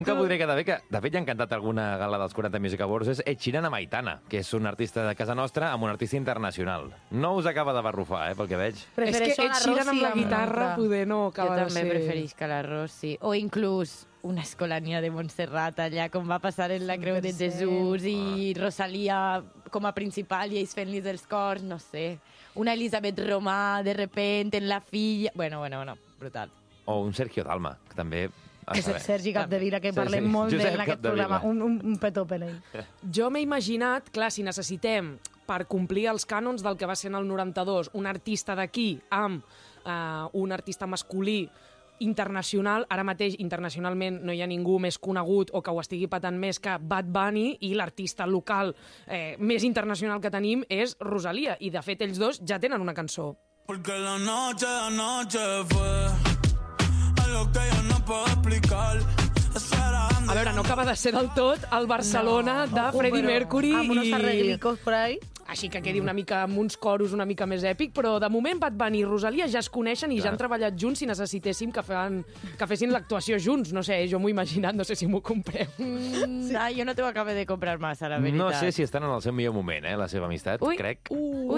Que podria quedar bé, que de fet ja han cantat alguna gala dels 40 Music Awards, és Ed Sheeran amb Aitana, que és un artista de casa nostra amb un artista internacional. No us acaba de barrufar, pel que veig. És que Ed Sheeran amb la guitarra poder no acaba de ser... Jo també preferisc la Rossi. O inclús una escolania de Montserrat allà, com va passar en la Creu de Jesús, i Rosalia com a principal i ells fent-li els cors, no sé. Una Elisabet Romà, de repente, en la filla... Bueno, brutal. O un Sergio Dalma, que també... És el Sergi Capdevila, que parlem molt d'ell en aquest programa. Un petó per ell. Jo m'he imaginat, clar, si necessitem, per complir els cànons del que va ser en el 92, un artista d'aquí amb un artista masculí internacional, ara mateix internacionalment no hi ha ningú més conegut o que ho estigui patant més que Bad Bunny, i l'artista local més internacional que tenim és Rosalia, i de fet ells dos ja tenen una cançó. Porque la noche fue algo que yo no puedo explicar. A veure, no acaba de ser del tot el Barcelona de Freddie Mercury amb unos arreglicos por ahí. Així que quedi una mica amb uns coros una mica més èpic, però de moment Bad Bunny i Rosalia ja es coneixen i ja han treballat junts si necessitéssim que fessin l'actuació junts. No sé, jo m'ho he imaginat, no sé si m'ho compreu. Jo no t'ho acabo de comprar massa, la veritat. No sé si estan en el seu millor moment, la seva amistat, crec.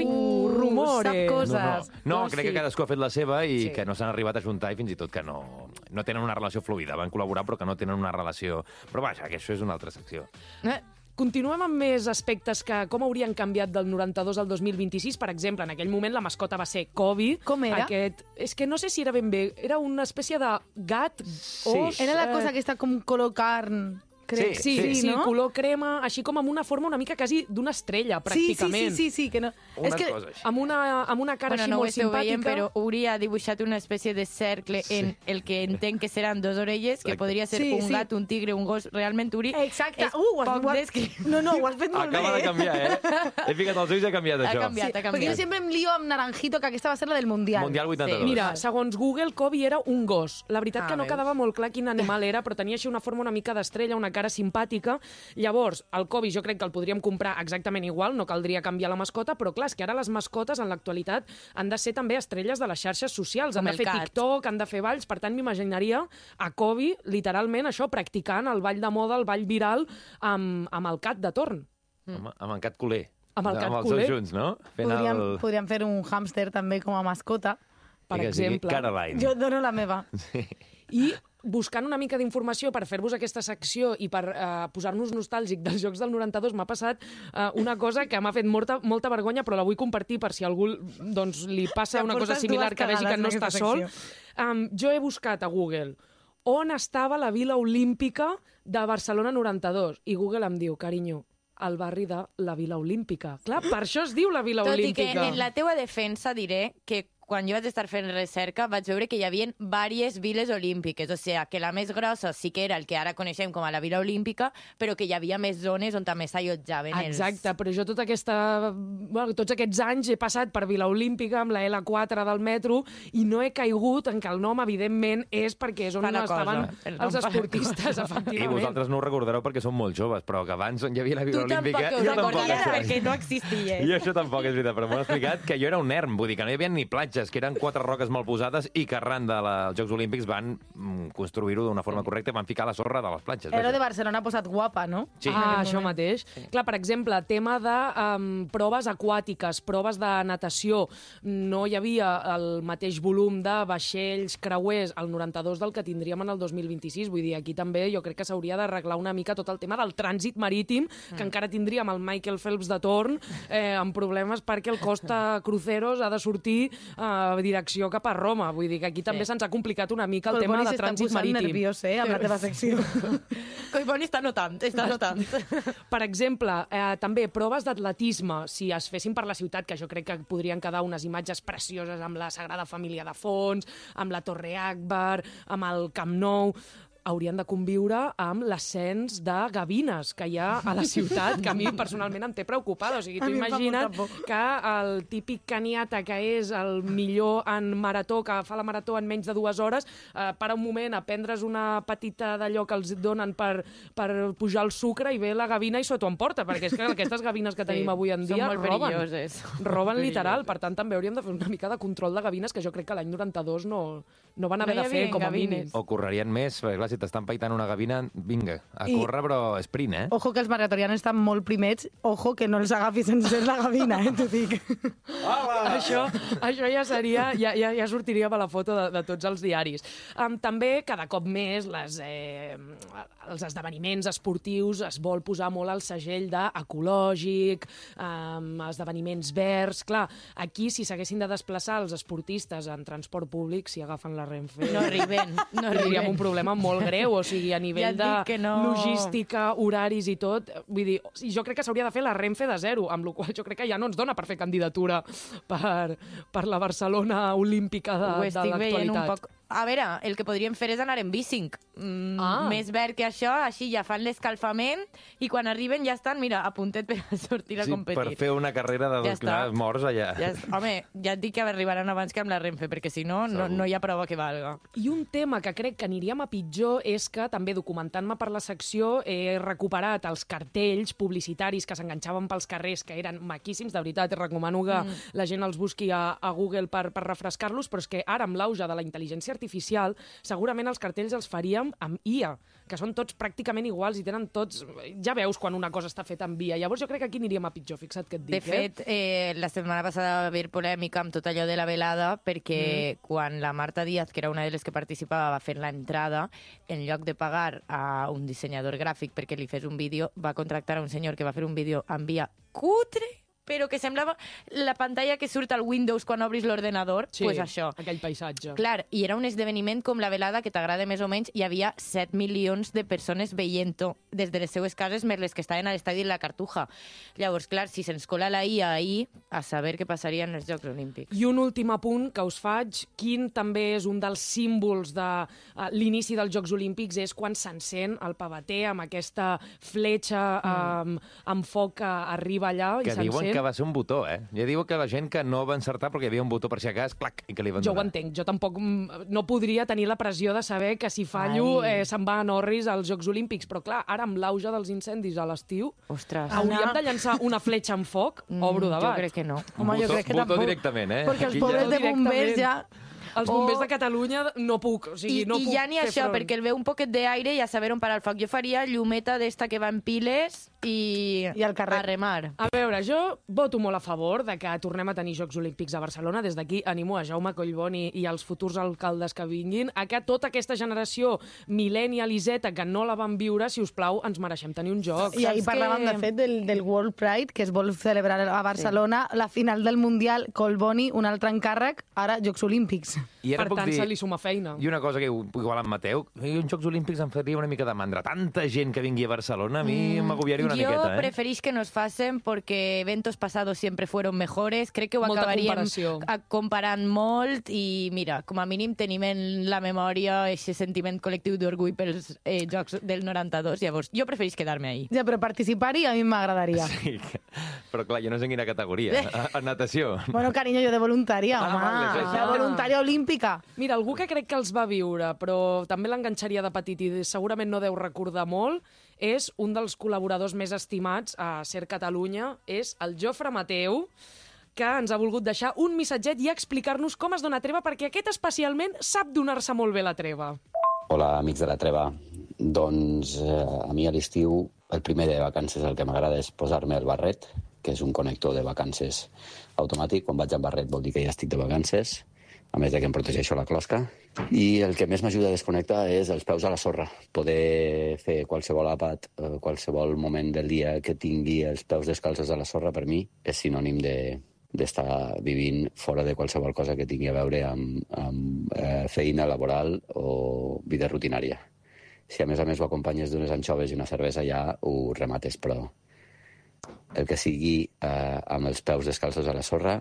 Rumores. Sap coses. No, crec que cadascú ha fet la seva i que no s'han arribat a juntar i fins i tot que no tenen una relació fluida. Van col·laborar però que no tenen una relació... Però vaja, que això és una altra secció. Continuem amb més aspectes que com haurien canviat del 92 al 2026. Per exemple, en aquell moment la mascota va ser Kobe. Com era? És que no sé si era ben bé. Era una espècie de gat. Era la cosa aquesta com color carn. Crec. Sí, no? color crema, així com amb una forma una mica quasi d'una estrella, pràcticament. Sí, que no... Una cosa així. Amb una cara així molt simpàtica. Veient, però hauria dibuixat una espècie de cercle en el que entenc que seran dos orelles, que podria ser un gat, un tigre, un gos. Realment, Uri, exacte. ho has fet molt bé. Acaba de canviar, He ficat els ulls i ha canviat això. Ha canviat. Perquè jo sempre em lío amb Naranjito, que aquesta va ser la del Mundial. Mundial 82. Mira, segons Google, Kobe era un gos. La veritat que no quedava molt clar quin animal era, però tenia així una forma una mica d'estrella, una cara simpàtica. Llavors, el Kobe jo crec que el podríem comprar exactament igual, no caldria canviar la mascota, però clar, és que ara les mascotes en l'actualitat han de ser també estrelles de les xarxes socials, han de fer TikTok, han de fer balls, per tant m'imaginaria a Kobe, literalment, això, practicant el ball de moda, el ball viral, amb el cat de torn. Amb el cat culer. Amb el cat culer. Amb els dos junts, no? Podríem fer un hàmster també com a mascota. Per exemple. Caroline. Jo dono la meva. I buscant una mica d'informació per fer-vos aquesta secció i per posar-nos nostàlgic dels jocs del 92, m'ha passat una cosa que m'ha fet molta vergonya, però la vull compartir per si a algú li passa una cosa similar, que vegi que no està sol. Jo he buscat a Google on estava la Vila Olímpica de Barcelona 92 i Google em diu, carinyo, al barri de la Vila Olímpica. Clar, per això es diu la Vila Olímpica. Tot i que en la teua defensa diré que quan jo vaig estar fent recerca vaig veure que hi havia diverses viles olímpiques, o sigui, que la més grossa sí que era el que ara coneixem com a la Vila Olímpica, però que hi havia més zones on també s'allotjaven els... Exacte, però jo tots aquests anys he passat per Vila Olímpica amb la L4 del metro i no he caigut en que el nom, evidentment, és perquè és on estaven els esportistes, efectivament. I vosaltres no ho recordareu perquè són molt joves, però que abans on hi havia la Vila Olímpica... Tu tampoc ho recordaries perquè no existia. I això tampoc és veritat, però m'ho han explicat que jo era un erm, vull dir que no hi havia ni platges, que eren 4 roques mal posades i que arran dels Jocs Olímpics van construir-ho d'una forma correcta i van ficar la sorra de les platges. Era de Barcelona ha posat guapa, no? Sí. Això mateix. Clar, per exemple, tema de proves aquàtiques, proves de natació. No hi havia el mateix volum de vaixells, creuers, al 92 del que tindríem en el 2026. Vull dir, aquí també jo crec que s'hauria d'arreglar una mica tot el tema del trànsit marítim, que encara tindríem el Michael Phelps de torn, amb problemes perquè el Costa Cruceros ha de sortir direcció cap a Roma. Vull dir que aquí també se'ns ha complicat una mica el tema de trànsit marítim. Nerviós, amb la teva secció. Collboni està notant. Per exemple, també proves d'atletisme, si es fessin per la ciutat, que jo crec que podrien quedar unes imatges precioses amb la Sagrada Família de fons, amb la Torre Akbar, amb el Camp Nou... haurien de conviure amb l'ascens de gavines que hi ha a la ciutat, que a mi personalment em té preocupada. O sigui, tu imagina't que el típic caniata que és el millor en marató, que fa la marató en menys de 2 hores, para un moment a prendre's una petita d'allò que els donen per pujar el sucre i ve la gavina i s'ho emporta, perquè és que aquestes gavines que tenim avui en dia roben literal. Per tant, també hauríem de fer una mica de control de gavines, que jo crec que l'any 92 no van haver de fer com a mínim. O correrien més, perquè clar, si t'estan paitant una gavina, vinga, a córrer, però sprint, eh? Ojo que els maratonians estan molt primets, ojo que no els agafi sense la gavina, t'ho dic. Això ja seria, ja sortiria per la foto de tots els diaris. També, cada cop més, els esdeveniments esportius es vol posar molt al segell d'ecològic, esdeveniments verds. Clar, aquí, si s'haguessin de desplaçar els esportistes en transport públic, si agafen la Renfe... No arriben. Tindríem un problema molt greu, o sigui, a nivell de logística, horaris i tot. Vull dir, jo crec que s'hauria de fer la Renfe de zero, amb la qual jo crec que ja no ens dona per fer candidatura per la Barcelona olímpica de l'actualitat. A veure, el que podríem fer és anar en bicing. Més verd que això, així ja fan l'escalfament i quan arriben ja estan, mira, a puntet per sortir a competir. Per fer una carrera de 2 quilòmetres morts allà. Home, ja et dic que arribaran abans que amb la Renfe, perquè si no, no hi ha prova que valga. I un tema que crec que aniríem a pitjor és que, també documentant-me per la secció, he recuperat els cartells publicitaris que s'enganxaven pels carrers, que eren maquíssims, de veritat, recomano que la gent els busqui a Google per refrescar-los, però és que ara, amb l'auge de la intel·ligència artificial, segurament els cartells els faríem amb IA, que són tots pràcticament iguals i tenen tots... Ja veus quan una cosa està feta amb IA. Llavors jo crec que aquí aniríem a pitjor, fixa't què et dic. De fet, la setmana passada va haver polèmica amb tot allò de la velada, perquè quan la Marta Díaz, que era una de les que participava, va fer l'entrada, en lloc de pagar a un dissenyador gràfic perquè li fes un vídeo, va contractar a un senyor que va fer un vídeo amb IA cutre, però que semblava la pantalla que surt al Windows quan obris l'ordenador, sí, pues això. Aquell paisatge. Clar, i era un esdeveniment com la velada, que t'agrada més o menys, hi havia 7 milions de persones veient-ho des de les seues cases, més les que estaven a l'estadi de la Cartuja. Llavors, clar, si se'ns cola la IA ahir, a saber què passaria en els Jocs Olímpics. I un últim apunt que us faig, quin també és un dels símbols de l'inici dels Jocs Olímpics, és quan s'encén el pavater amb aquesta fletxa amb foc que arriba allà i s'encén. Que va ser un botó, eh? Ja diu que la gent que no va encertar perquè hi havia un botó per si a cas, clac, i que li van donar. Jo ho entenc, jo tampoc no podria tenir la pressió de saber que si fallo se'n va a Norris als Jocs Olímpics, però clar, ara amb l'auge dels incendis a l'estiu, hauríem de llançar una fletxa amb foc? Obro debat. Jo crec que no. Home, jo crec que botó tampoc. directament, eh? Perquè els pobres de bombers ja... Els bombers de Catalunya no puc, o sigui, no puc ja ni això, front. perquè el veu un poquet d'aire i a saber on parar el foc. Jo faria llumeta d'esta que va en piles i al carrer. a remar. A veure, jo voto molt a favor de que tornem a tenir Jocs Olímpics a Barcelona. Des d'aquí animo a Jaume Collboni i als futurs alcaldes que vinguin a que tota aquesta generació millennial i Z que no la van viure, si us plau, ens mereixem tenir un joc. I ahir parlàvem, de fet, del World Pride, que es vol celebrar a Barcelona, la final del Mundial, Collboni, un altre encàrrec, ara Jocs Olímpics. I ara per tant, dir... se li suma feina. I una cosa que igual en Mateu, uns Jocs Olímpics em faria una mica de mandra. Tanta gent que vingui a Barcelona, a mi m'agobiaria una miqueta, Yo preferís que nos facen porque eventos pasados siempre fueron mejores. Crec que ho Molta acabaríem comparació. comparant molt i, mira, com a mínim tenim en la memòria aquest sentiment col·lectiu d'orgull pels Jocs del 92. Llavors, jo preferís quedar-me ahí. Ja, però participar-hi a mi m'agradaria. Sí, però clar, jo no sé en quina categoria. A natació. Bueno, carinyo, jo de voluntària, home. vale, és De voluntària olímpica. Mira, algú que crec que els va viure, però també l'enganxaria de petit i segurament no deu recordar molt, és un dels col·laboradors més estimats a Ser Catalunya, és el Jofre Mateu, que ens ha volgut deixar un missatget i explicar-nos com es dona treva, perquè aquest especialment sap donar-se molt bé la treva. Hola, amics de la treva. Doncs a mi a l'estiu el primer dia de vacances el que m'agrada és posar-me el barret, que és un connector de vacances automàtic. Quan vaig amb barret vol dir que ja estic de vacances, a més de que em protegeixo la closca. I el que més m'ajuda a desconnectar és els peus a la sorra. Poder fer qualsevol àpat, qualsevol moment del dia que tingui els peus descalços a la sorra, per mi és sinònim d'estar vivint fora de qualsevol cosa que tingui a veure amb feina laboral o vida rutinària. Si a més ho acompanyes d'unes anxoves i una cervesa ja ho remates, però el que sigui amb els peus descalços a la sorra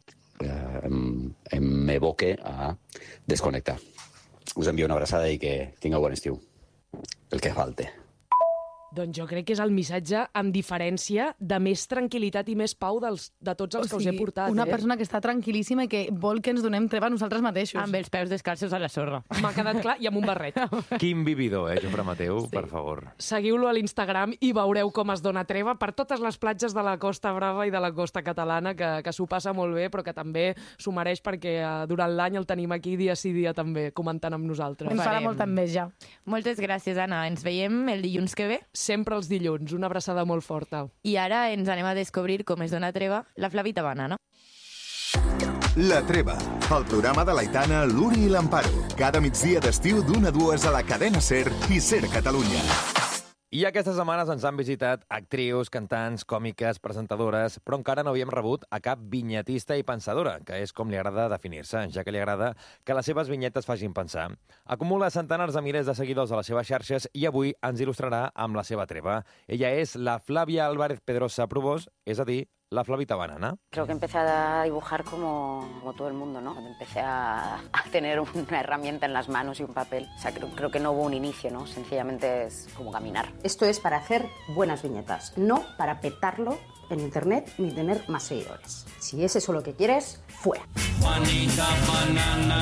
m'evoque a desconnectar. Us envio una abraçada i que tingueu bon estiu. El que falte. Doncs jo crec que és el missatge amb diferència de més tranquil·litat i més pau de tots els que us he portat. Una persona que està tranquil·líssima i que vol que ens donem treva a nosaltres mateixos. Amb els peus descalços a la sorra. M'ha quedat clar, i amb un barret. Quin vividor, Jofre Mateu, per favor. Seguiu-lo a l'Instagram i veureu com es dona treva per totes les platges de la Costa Brava i de la costa catalana, que s'ho passa molt bé, però que també s'ho mereix perquè durant l'any el tenim aquí dia sí dia també, comentant amb nosaltres. Ens farà molta enveja. Moltes gràcies, Anna. Ens veiem el dilluns que ve. Sempre els dilluns, una abraçada molt forta. I ara ens anem a descobrir com es dona treva la Flavita Banana. La Treva, el programa de l'Aitana, l'Uri i l'Amparo. Cada migdia d'estiu d'1 a 2 a la cadena SER i SER Catalunya. I aquestes setmanes ens han visitat actrius, cantants, còmiques, presentadores, però encara no havíem rebut a cap vinyetista i pensadora, que és com li agrada definir-se, ja que li agrada que les seves vinyetes facin pensar. Acumula centenars de milers de seguidors a les seves xarxes i avui ens il·lustrarà amb la seva treva. Ella és la Flavia Álvarez Pedrosa Probós, és a dir, la Flavita Banana. Creo que empecé a dibujar como todo el mundo, ¿no? Cuando empecé a tener una herramienta en las manos y un papel. O sea, creo que no hubo un inicio, ¿no? Sencillamente es como caminar. Esto es para hacer buenas viñetas, no para petarlo en internet ni tener más seguidores. Si es eso lo que quieres, fuera. Juanita Banana.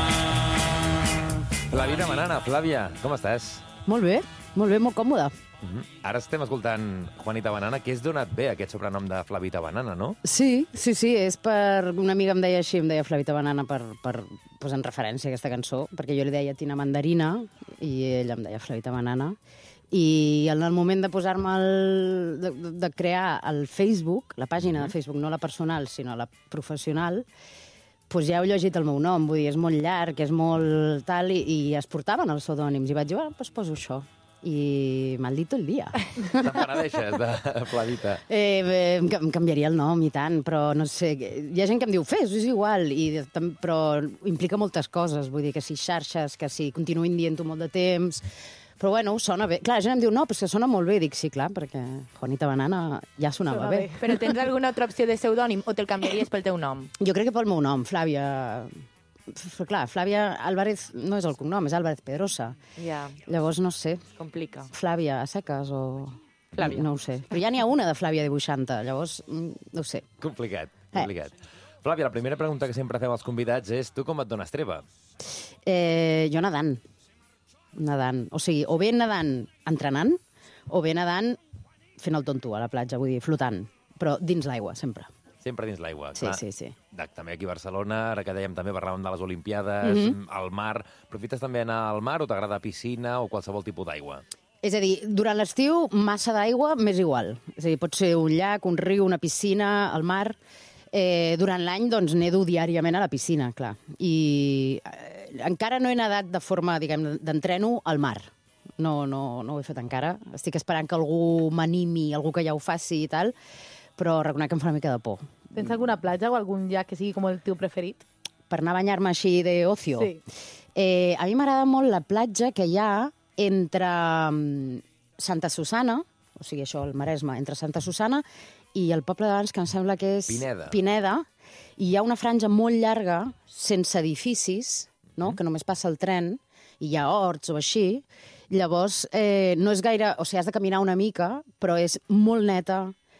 Flavita Banana, Flàvia, com estàs? Molt bé, molt còmode. Ara estem escoltant Juanita Banana, que és donat bé aquest sobrenom de Flavita Banana, no? Sí, és per... Una amiga em deia així, em deia Flavita Banana per posar en referència a aquesta cançó, perquè jo li deia Tina Mandarina i ella em deia Flavita Banana. I en el moment de posar-me de crear el Facebook, la pàgina de Facebook, no la personal, sinó la professional, doncs ja heu llegit el meu nom, vull dir, és molt llarg, és molt tal, i es portaven els pseudònims, i vaig dir, doncs poso això. I maldito el dia. Te'n penedeixes de Flavita? Em canviaria el nom i tant, però no sé... Hi ha gent que em diu, fes, és igual, però implica moltes coses, vull dir, que si xarxes, que si continuïn dient-ho molt de temps... Però bueno, sona bé. Clar, la gent em diu, no, però és que sona molt bé. Dic, sí, clar, perquè Juanita Banana ja sonava bé. Però tens alguna altra opció de pseudònim o te'l canviaries pel teu nom? Jo crec que pel meu nom, Flàvia... Clar, Flàvia Álvarez no és el cognom, és Álvarez Pedrosa. Ja. Llavors, no sé. Es complica. Flàvia a seques o... Flàvia. No ho sé. Però ja n'hi ha una de Flàvia dibuixanta, llavors, no ho sé. Complicat. Flàvia, la primera pregunta que sempre fem als convidats és tu com et dones treva? Jo nedant. O sigui, o bé nedant entrenant, o bé nedant fent el tonto a la platja, vull dir, flotant, però dins l'aigua, sempre. Sempre dins l'aigua. Sí. També aquí a Barcelona, ara que dèiem també parlàvem de les Olimpiades, al mar. Aprofites també anar al mar o t'agrada piscina o qualsevol tipus d'aigua? És a dir, durant l'estiu, massa d'aigua, m'és igual. És a dir, pot ser un llac, un riu, una piscina, al mar. Durant l'any, doncs, nedo diàriament a la piscina, clar. I encara no he nedat de forma, diguem, d'entreno al mar. No ho he fet encara. Estic esperant que algú m'animi, algú que ja ho faci i tal, però reconec que em fa una mica de por. Tens alguna platja o algun llac que sigui com el teu preferit? Per anar a banyar-me així d'ocio? Sí. A mi m'agrada molt la platja que hi ha entre Santa Susana, o sigui, això, el Maresme, entre Santa Susana i el poble d'abans, que em sembla que és... Pineda. I hi ha una franja molt llarga, sense edificis, no? Que només passa el tren, i hi ha horts o així. Llavors, no és gaire... O sigui, has de caminar una mica, però és molt neta,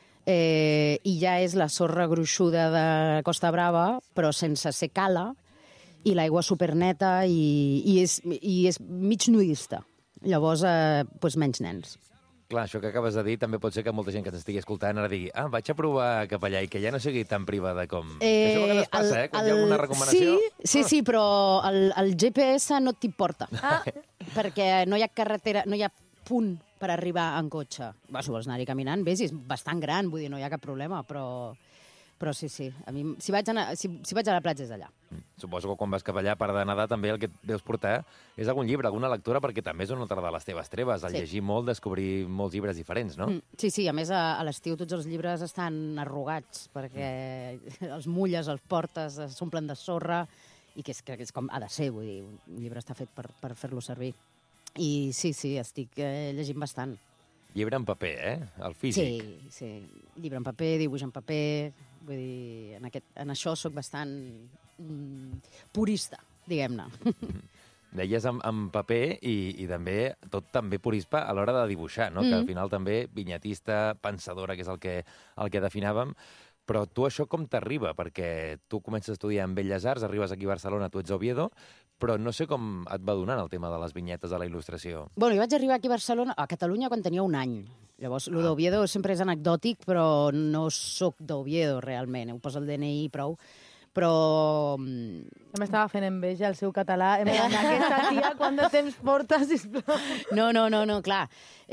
i ja és la sorra gruixuda de Costa Brava, però sense ser cala, i l'aigua superneta, i és mig nudista. Llavors, doncs menys nens. Clar, això que acabes de dir també pot ser que molta gent que t'estigui escoltant ara digui vaig a provar cap allà i que ja no sigui tan privada com... Això a vegades passa, quan hi ha alguna recomanació... Sí, però el GPS no t'hi porta, perquè no hi ha carretera, no hi ha punt per arribar en cotxe. Si vols anar-hi caminant, vés, és bastant gran, vull dir, no hi ha cap problema, però sí, a mi, si vaig a la platja és allà. Suposo que quan vas cap allà, a part de nedar, també el que et deus portar és algun llibre, alguna lectura, perquè també és una altra de les teves treves, al llegir molt, descobrir molts llibres diferents, no? Sí, a més, a l'estiu tots els llibres estan arrugats, perquè els mulles, els portes, s'omplen de sorra, i que és com ha de ser, vull dir, un llibre està fet per fer-lo servir. I sí, estic llegint bastant. Llibre en paper, el físic. Sí, llibre en paper, dibuix en paper, vull dir, en això sóc bastant purista, diguem-ne. deies en paper i també tot també purispa a l'hora de dibuixar, no? Que al final també vinyetista, pensadora, que és el que definàvem. Però tu això com t'arriba? Perquè tu comences a estudiar en Belles Arts, arribes aquí a Barcelona, tu ets a Oviedo, però no sé com et va donant el tema de les vinyetes de la il·lustració. Bueno, jo vaig arribar aquí a Barcelona, a Catalunya, quan tenia 1 any. Llavors, el d'Oviedo sempre és anecdòtic, però no sóc d'Oviedo, realment. Ho poso el DNI i prou. Però... M'estava fent enveja el seu català. Aquesta tia, quant de temps porta, sisplau? No, clar.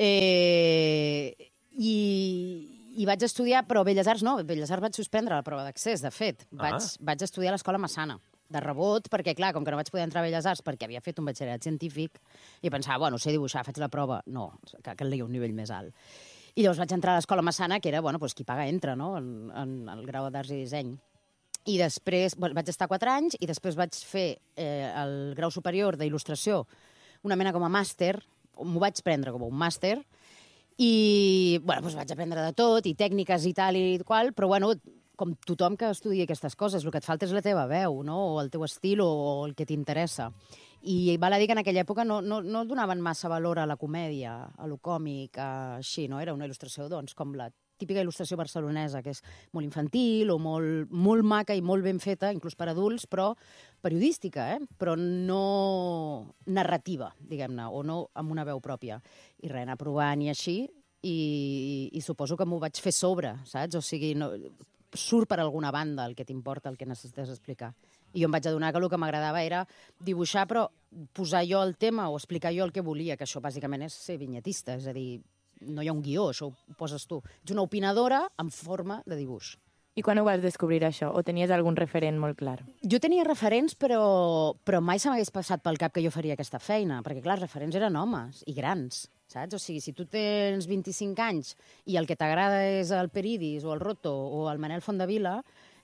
I vaig estudiar, però Belles Arts no. Belles Arts vaig suspendre la prova d'accés, de fet. Vaig estudiar a l'Escola Massana, de rebot, perquè, clar, com que no vaig poder entrar a Belles Arts perquè havia fet un batxillerat científic, i pensava, bueno, sé dibuixar, faig la prova. No, que calia un nivell més alt. I llavors vaig entrar a l'Escola Massana, que era, bueno, doncs qui paga entra, no?, en el grau d'Arts i Disseny. I després vaig estar 4 anys i després vaig fer el grau superior d'il·lustració, una mena com a màster, m'ho vaig prendre com un màster, i bueno, doncs vaig aprendre de tot, i tècniques i tal i qual, però bueno, com tothom que estudia aquestes coses, el que et falta és la teva veu, no?, o el teu estil, o el que t'interessa. I val a dir que en aquella època no donaven massa valor a la comèdia, a lo còmic, així, no? Era una il·lustració, doncs, com la típica il·lustració barcelonesa, que és molt infantil o molt maca i molt ben feta, inclús per adults, però periodística, però no narrativa, diguem-ne, o no amb una veu pròpia. I res, anar provant i així, i suposo que m'ho vaig fer sobre, saps? O sigui, surt per alguna banda el que t'importa, el que necessites explicar. I jo em vaig adonar que el que m'agradava era dibuixar, però posar jo el tema o explicar jo el que volia, que això bàsicament és ser vinyetista, és a dir, no hi ha un guió, això ho poses tu. Ets una opinadora en forma de dibuix. I quan ho vas descobrir, això? O tenies algun referent molt clar? Jo tenia referents, però mai se m'hagués passat pel cap que jo faria aquesta feina, perquè, clar, els referents eren homes i grans, saps? O sigui, si tu tens 25 anys i el que t'agrada és el Peridis o el Roto o el Manel Fondavila,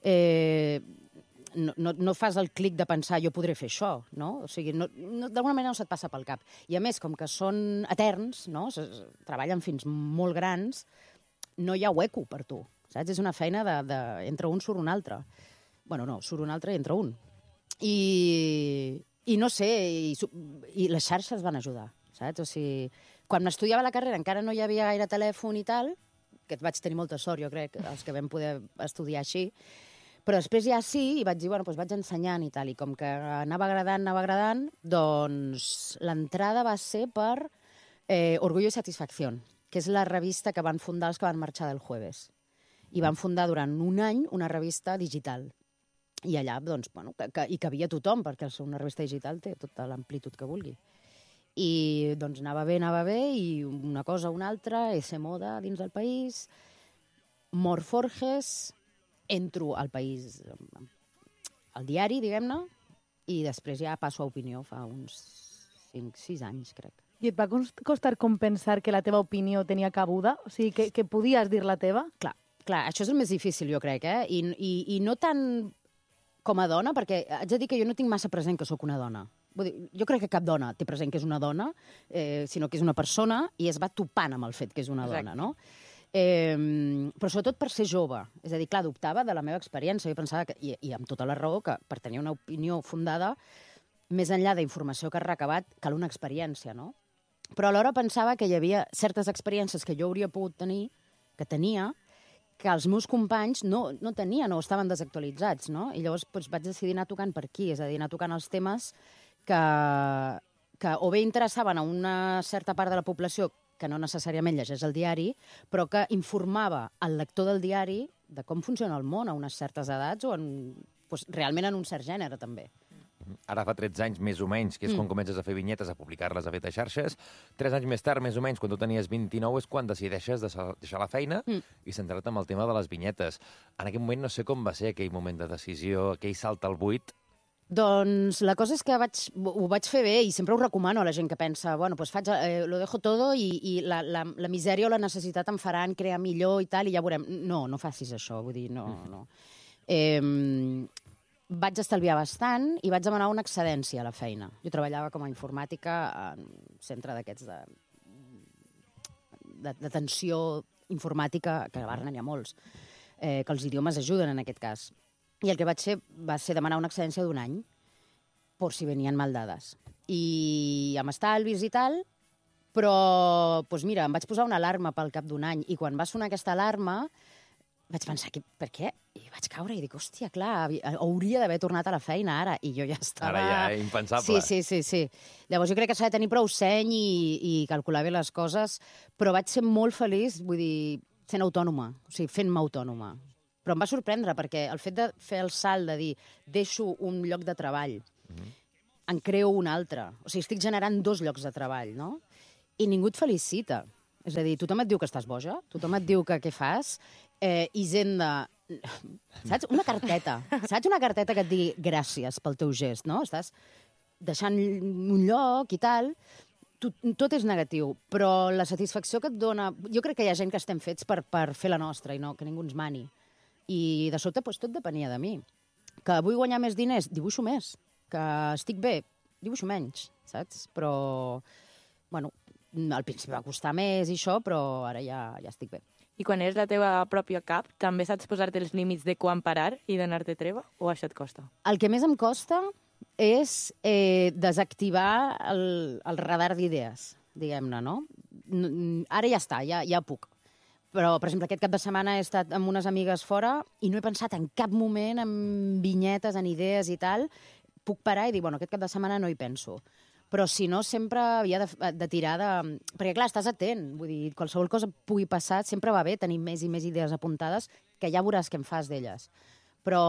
no fas el clic de pensar jo podré fer això, no? O sigui, d'alguna manera no se't passa pel cap. I a més, com que són eterns, no? Treballen fins molt grans, no hi ha hueco per tu, saps? És una feina entre un surt un altre. Bueno, no, surt un altre i entra un. I no sé, i les xarxes van ajudar, saps? O sigui, quan m'estudiava la carrera encara no hi havia gaire telèfon i tal, que vaig tenir molta sort, jo crec, els que vam poder estudiar així, però després ja sí, i vaig dir, bueno, doncs vaig ensenyant i tal, i com que anava agradant, doncs l'entrada va ser per Orgullo i Satisfacció, que és la revista que van fundar els que van marxar del Jueves. I van fundar durant 1 any una revista digital. I allà, doncs, bueno, hi cabia tothom, perquè una revista digital té tota l'amplitud que vulgui. I doncs anava bé, i una cosa o una altra, S-Moda dins del país, Mor Forges, entro al país, al diari, diguem-ne, i després ja passo a Opinió fa uns 5-6 anys, crec. I et va costar compensar que la teva opinió tenia cabuda? O sigui, que podies dir la teva? Clar, això és el més difícil, jo crec, I no tant com a dona, perquè haig de dir que jo no tinc massa present que sóc una dona. Vull dir, jo crec que cap dona té present que és una dona, sinó que és una persona, i es va topant amb el fet que és una dona, no? Però sobretot per ser jove. És a dir, clar, dubtava de la meva experiència. Jo pensava que, i amb tota la raó, que per tenir una opinió fundada, més enllà d'informació que has recabat, cal una experiència, no? Però alhora pensava que hi havia certes experiències que jo hauria pogut tenir, que tenia, que els meus companys no tenien o estaven desactualitzats, no? I llavors vaig decidir anar tocant per aquí, és a dir, anar tocant els temes que o bé interessaven a una certa part de la població que no necessàriament llegeix el diari, però que informava el lector del diari de com funciona el món a unes certes edats o realment en un cert gènere, també. Ara fa 13 anys, més o menys, que és quan comences a fer vinyetes, a publicar-les, a fer a xarxes. 3 anys més tard, més o menys, quan tu tenies 29, és quan decideixes deixar la feina i centrar-te en el tema de les vinyetes. En aquell moment no sé com va ser aquell moment de decisió, aquell salt al buit. Doncs la cosa és que ho vaig fer bé i sempre ho recomano a la gent que pensa, bueno, doncs lo dejo todo i la misèria o la necessitat em faran crear millor i tal, i ja veurem. No facis això, vull dir, no. Vaig estalviar bastant i vaig demanar una excedència a la feina. Jo treballava com a informàtica en un centre d'aquests d'atenció informàtica, que a Barna n'hi ha molts, que els idiomes ajuden en aquest cas. I el que vaig fer va ser demanar una excedència d'1 any, per si venien mal dades. i amb estalvis i tal, però, doncs mira, em vaig posar una alarma pel cap d'un any, i quan va sonar aquesta alarma vaig pensar, per què? I vaig caure i dic, hòstia, clar, hauria d'haver tornat a la feina ara, i jo ja estava... Ara ja, impensable. Sí. Llavors jo crec que s'ha de tenir prou seny i calcular bé les coses, però vaig ser molt feliç, vull dir, sent autònoma, o sigui, fent-me autònoma. Però em va sorprendre, perquè el fet de fer el salt, de dir, deixo un lloc de treball, en creo un altre, o sigui, estic generant 2 llocs de treball, no? I ningú et felicita. És a dir, tothom et diu que estàs boja, tothom et diu que què fas, Hisenda... Saps? Una carteta. Saps una carteta que et digui gràcies pel teu gest, no? Estàs deixant un lloc i tal. Tot és negatiu, però la satisfacció que et dona... Jo crec que hi ha gent que estem fets per fer la nostra i no que ningú ens mani. I de sobte tot depenia de mi. Que vull guanyar més diners, dibuixo més. Que estic bé, dibuixo menys, saps? Però, bueno, al principi va costar més i això, però ara ja estic bé. I quan eres la teva pròpia cap, també saps posar-te els límits de quan parar i donar-te treva? O això et costa? El que més em costa és desactivar el radar d'idees, diguem-ne, no? Ara ja està, ja puc. Però, per exemple, aquest cap de setmana he estat amb unes amigues fora i no he pensat en cap moment en vinyetes, en idees i tal. Puc parar i dir, bueno, aquest cap de setmana no hi penso. Però, si no, sempre havia de tirar de... Perquè, clar, estàs atent. Vull dir, qualsevol cosa pugui passar, sempre va bé tenir més i més idees apuntades, que ja veuràs què en fas d'elles. Però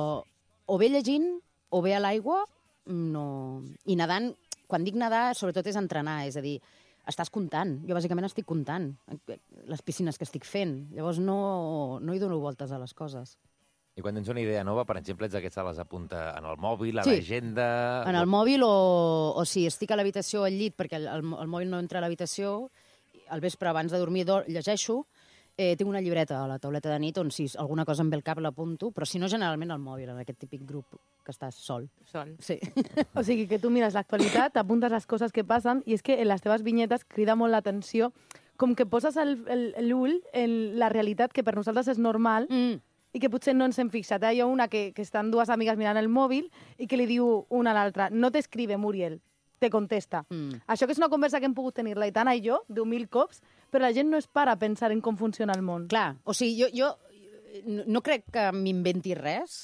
o bé llegint, o bé a l'aigua, no... I nedant, quan dic nedar, sobretot és entrenar, és a dir, estàs comptant. Jo, bàsicament, estic comptant les piscines que estic fent. Llavors, no hi dono voltes a les coses. I quan tens una idea nova, per exemple, ets d'aquestes les apunta en el mòbil, a l'agenda... En el mòbil o si estic a l'habitació al llit, perquè el mòbil no entra a l'habitació, al vespre abans de dormir llegeixo, tinc una llibreta a la tauleta de nit on si alguna cosa em ve al cap l'apunto, però si no, generalment al mòbil, en aquest típic grup que estàs sol. Sí. O sigui, que tu mires l'actualitat, apuntes les coses que passen, i és que en les teves vinyetes crida molt l'atenció, com que poses l'ull en la realitat que per nosaltres és normal, i que potser no ens hem fixat. Hi ha una que estan 2 amigues mirant el mòbil i que li diu una a l'altra, no t'escribe, Muriel, te contesta. Això que és una conversa que hem pogut tenir l'Aitana i jo, 10.000 cops, però la gent no es para a pensar en com funciona el món. Clar, o sigui, jo no crec que m'inventi res,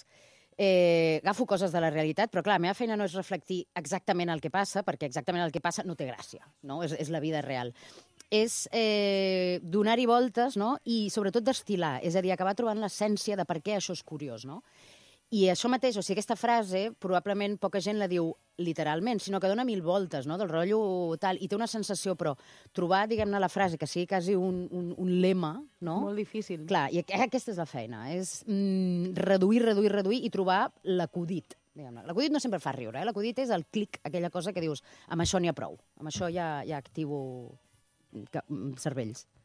agafo coses de la realitat, però clar, la meva feina no és reflectir exactament el que passa, perquè exactament el que passa no té gràcia, no? És la vida real. És donar-hi voltes, no? I sobretot destil·lar, és a dir, acabar trobant l'essència de per què això és curiós, no? I això mateix, o sigui, aquesta frase, probablement poca gent la diu literalment, sinó que dona 1000 voltes, no?, del rotllo tal, i té una sensació, però trobar, diguem-ne, la frase que sigui quasi un lema, no? Molt difícil. Clar, i aquesta és la feina, és reduir i trobar l'acudit. L'acudit no sempre fa riure, l'acudit és el clic, aquella cosa que dius, amb això n'hi ha prou, amb això ja activo cervells.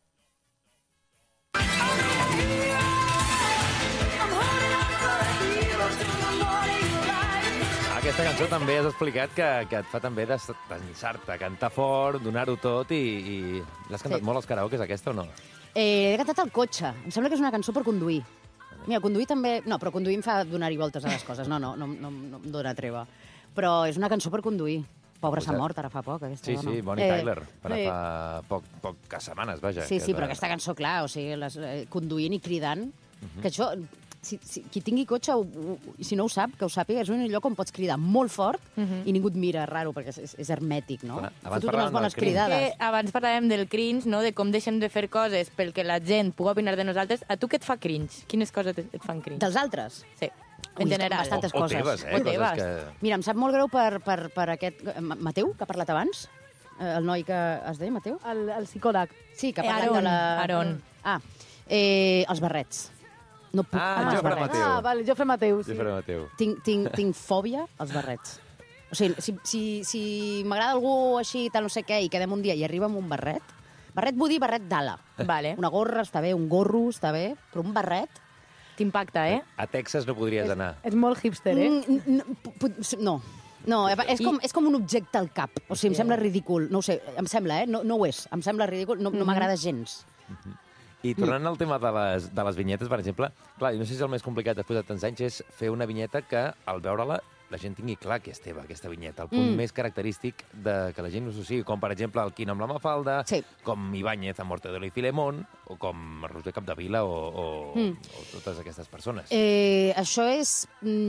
Aquesta cançó també has explicat que et fa també desllançar-te, cantar fort, donar-ho tot i... L'has cantat molt als karaokes, aquesta, o no? He cantat al cotxe. Em sembla que és una cançó per conduir. Mira, conduir també... No, però conduir em fa donar-hi voltes a les coses. No em dóna treva. Però és una cançó per conduir. Pobra s'ha mort ara fa poc, aquesta dona. Sí, Bonnie Tyler, fa poques setmanes, vaja. Sí, però aquesta cançó, clar, o sigui, conduint i cridant, que això, qui tingui cotxe, si no ho sap, que ho sàpiga, és un lloc on pots cridar molt fort i ningú et mira raro, perquè és hermètic, no? Abans parlàvem del cringe. Abans parlàvem del cringe, no? De com deixem de fer coses perquè la gent pugui opinar de nosaltres. A tu què et fa cringe? Quines coses et fan cringe? Dels altres? Sí. En general. Bastantes o coses. teves, O teves. Coses que... Mira, em sap molt greu per aquest... Mateu, que ha parlat abans? El noi que es deia, Mateu? El psicòleg. Sí, que ha parlat de la... Aaron. Els barrets. No puc amb els Jofre barrets. Mateu. Vale, Jofre Mateu, sí. Jofre Mateu. Tinc fòbia als barrets. O sigui, si m'agrada algú així, tal no sé què, i quedem un dia i arriba amb un barret... Barret vull dir barret d'ala. Vale. Una gorra està bé, un gorro està bé, però un barret... T'impacta, A Texas no podries anar. És molt hipster, No, és com un objecte al cap. O sigui, em sembla ridícul. No ho sé, em sembla, no ho és. Em sembla ridícul, no m'agrada gens. I tornant al tema de les vinyetes, per exemple, clar, no sé si el més complicat després de tants anys és fer una vinyeta que, al veure-la, la gent tingui clar que és teva, aquesta vinyeta, el punt més característic de que la gent ho associ, com per exemple el Quino amb la Mafalda, com Ibáñez amb Mortadelo i Filemón, o com Roser Capdevila o totes aquestes persones. Això és...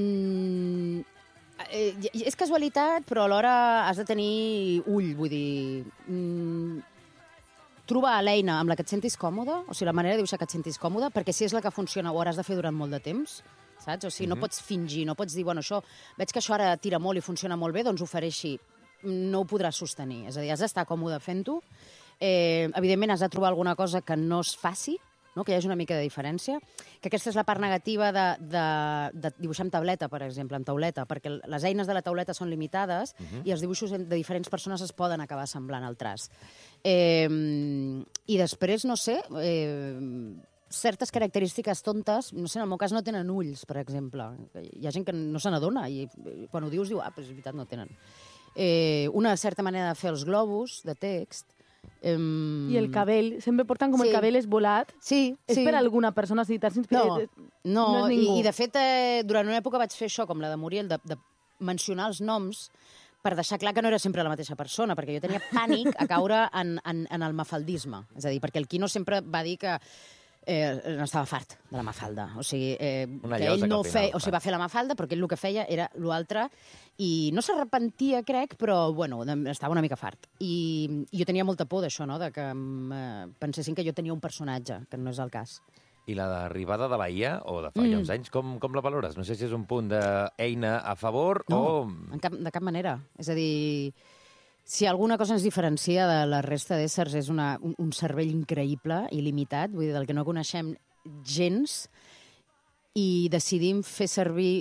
és casualitat, però alhora has de tenir ull, vull dir... Trobar l'eina amb la que et sentis còmode, o sigui, la manera de dibuixar que et sentis còmode, perquè si és la que funciona ho hauràs de fer durant molt de temps, saps? O sigui, no pots fingir, no pots dir, bueno, això, veig que això ara tira molt i funciona molt bé, doncs ho faré així. No ho podràs sostenir. És a dir, has d'estar còmode fent-ho. Evidentment, has de trobar alguna cosa que no es faci, no? Que hi hagi una mica de diferència. Que aquesta és la part negativa de dibuixar amb tauleta, per exemple, amb tauleta, perquè les eines de la tauleta són limitades i els dibuixos de diferents persones es poden acabar semblant al traç. I després, no sé... certes característiques tontes, no sé, en el meu cas no tenen ulls, per exemple. Hi ha gent que no se n'adona i quan ho dius diu, però és veritat, no tenen. Una certa manera de fer els globus de text. I el cabell, sempre porten com el cabell esvolat. Sí. És per alguna persona, si t'has inspirat... No, i de fet, durant una època vaig fer això, com la de Muriel, de mencionar els noms per deixar clar que no era sempre la mateixa persona, perquè jo tenia pànic a caure en el mafaldisme. És a dir, perquè el Quino sempre va dir que n'estava fart de la Mafalda. O sigui, que ell no feia... O sigui, va fer la Mafalda, però ell el que feia era l'altre, i no s'arrepentia, crec, però, bueno, estava una mica fart. I jo tenia molta por d'això, no?, de que pensessin que jo tenia un personatge, que no és el cas. I la d'arribada de la IA, o de fa ja uns anys, com la valores? No sé si és un punt d'eina a favor o... No, de cap manera. És a dir... Si alguna cosa ens diferencia de la resta d'éssers és un cervell increïble, il·limitat, vull dir, del que no coneixem gens, i decidim fer servir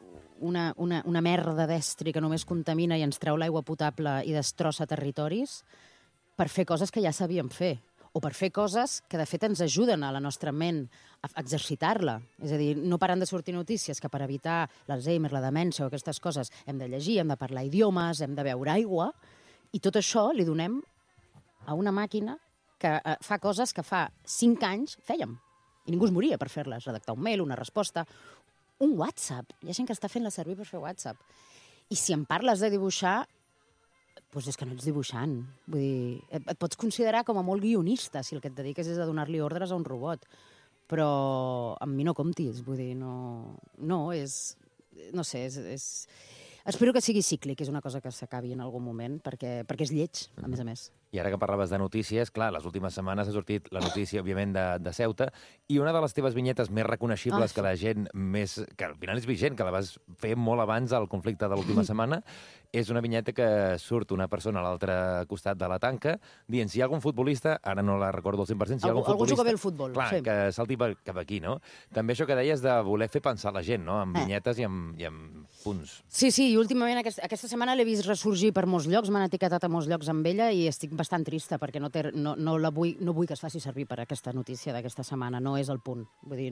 una merda d'estri que només contamina i ens treu l'aigua potable i destrossa territoris per fer coses que ja sabíem fer, o per fer coses que, de fet, ens ajuden a la nostra ment a exercitar-la. És a dir, no paren de sortir notícies que per evitar l'Alzheimer, la demència o aquestes coses hem de llegir, hem de parlar idiomes, hem de beure aigua. I tot això li donem a una màquina que fa coses que fa 5 anys fèiem. I ningú es moria per fer-les. Redactar un mail, una resposta, un WhatsApp. Hi ha gent que està fent-la servir per fer WhatsApp. I si em parles de dibuixar, doncs és que no ets dibuixant. Vull dir, et pots considerar com a molt guionista si el que et dediques és a donar-li ordres a un robot. Però amb mi no comptis. Vull dir, no és... No sé, és... Espero que sigui cíclic, és una cosa que s'acabi en algun moment, perquè és lleig, a més. I ara que parlaves de notícies, clar, les últimes setmanes ha sortit la notícia, òbviament, de Ceuta, i una de les teves vinyetes més reconeixibles que la gent més... que al final és vigent, que la vas fer molt abans del conflicte de l'última setmana, és una vinyeta que surt una persona a l'altre costat de la tanca dient si hi ha algun futbolista, ara no la recordo al 100%, si hi ha algun futbolista... Algú juga bé el futbol, clar, sí. Que salti cap aquí, no? També això que deies de voler fer pensar la gent, no? Amb vinyetes i amb punts. Sí, i últimament aquesta setmana l'he vist ressorgir per molts llocs, m'han etiquetat a molts llocs amb ella i estic bastant trista perquè no vull que es faci servir per aquesta notícia d'aquesta setmana, no és el punt. Vull dir,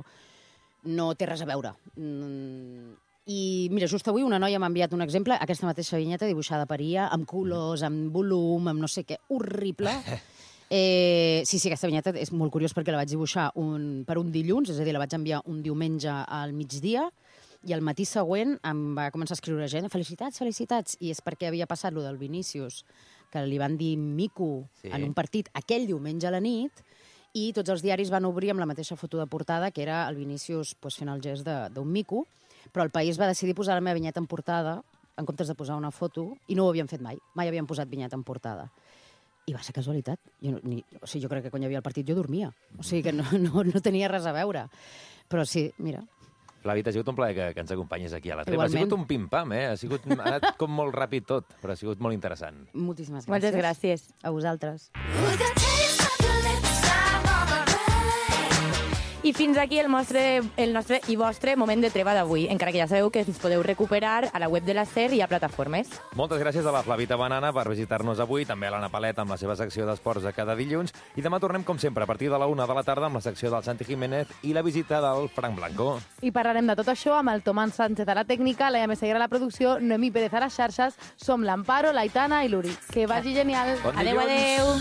no té res a veure. I mira, just avui una noia m'ha enviat un exemple, aquesta mateixa vinyeta dibuixada per IA, amb colors, amb volum, amb no sé què, horrible. Sí, aquesta vinyeta és molt curiós perquè la vaig dibuixar per un dilluns, és a dir, la vaig enviar un diumenge al migdia, i al matí següent em va començar a escriure gent, felicitats, i és perquè havia passat lo del Vinícius, que li van dir mico en un partit aquell diumenge a la nit, i tots els diaris van obrir amb la mateixa foto de portada, que era el Vinícius fent el gest d'un mico, però el País va decidir posar la meva vinyeta en portada, en comptes de posar una foto, i no ho havien fet mai havien posat vinyeta en portada. I va ser casualitat. Jo crec que quan hi havia el partit jo dormia, o sigui que no tenia res a veure. Però sí, mira... Flavi, t'ha sigut un plaer que ens acompanyis aquí a la Treva. Ha sigut un pim-pam, ha anat com molt ràpid tot, però ha sigut molt interessant. Moltíssimes gràcies. Moltes gràcies. A vosaltres. I fins aquí el nostre i vostre moment de treva d'avui, encara que ja sabeu que ens podeu recuperar a la web de la SER i a plataformes. Moltes gràcies a la Flavita Banana per visitar-nos avui, també a l'Anna Palet amb la seva secció d'esports de cada dilluns, i demà tornem, com sempre, a partir de la 1 de la tarda amb la secció del Santi Jiménez i la visita del Frank Blanco. I parlarem de tot això amb el Tomàs Sánchez a la tècnica, la Iame Seguera a la producció, Noemí Pérez a les xarxes, som l'Amparo, l'Aitana i l'Uri. Que vagi genial. Bon adeu, adeu.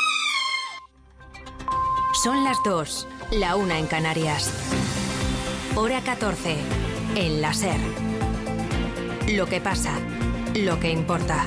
Son las 2, la 1 en Canarias. Hora 14. En la SER. Lo que pasa, lo que importa.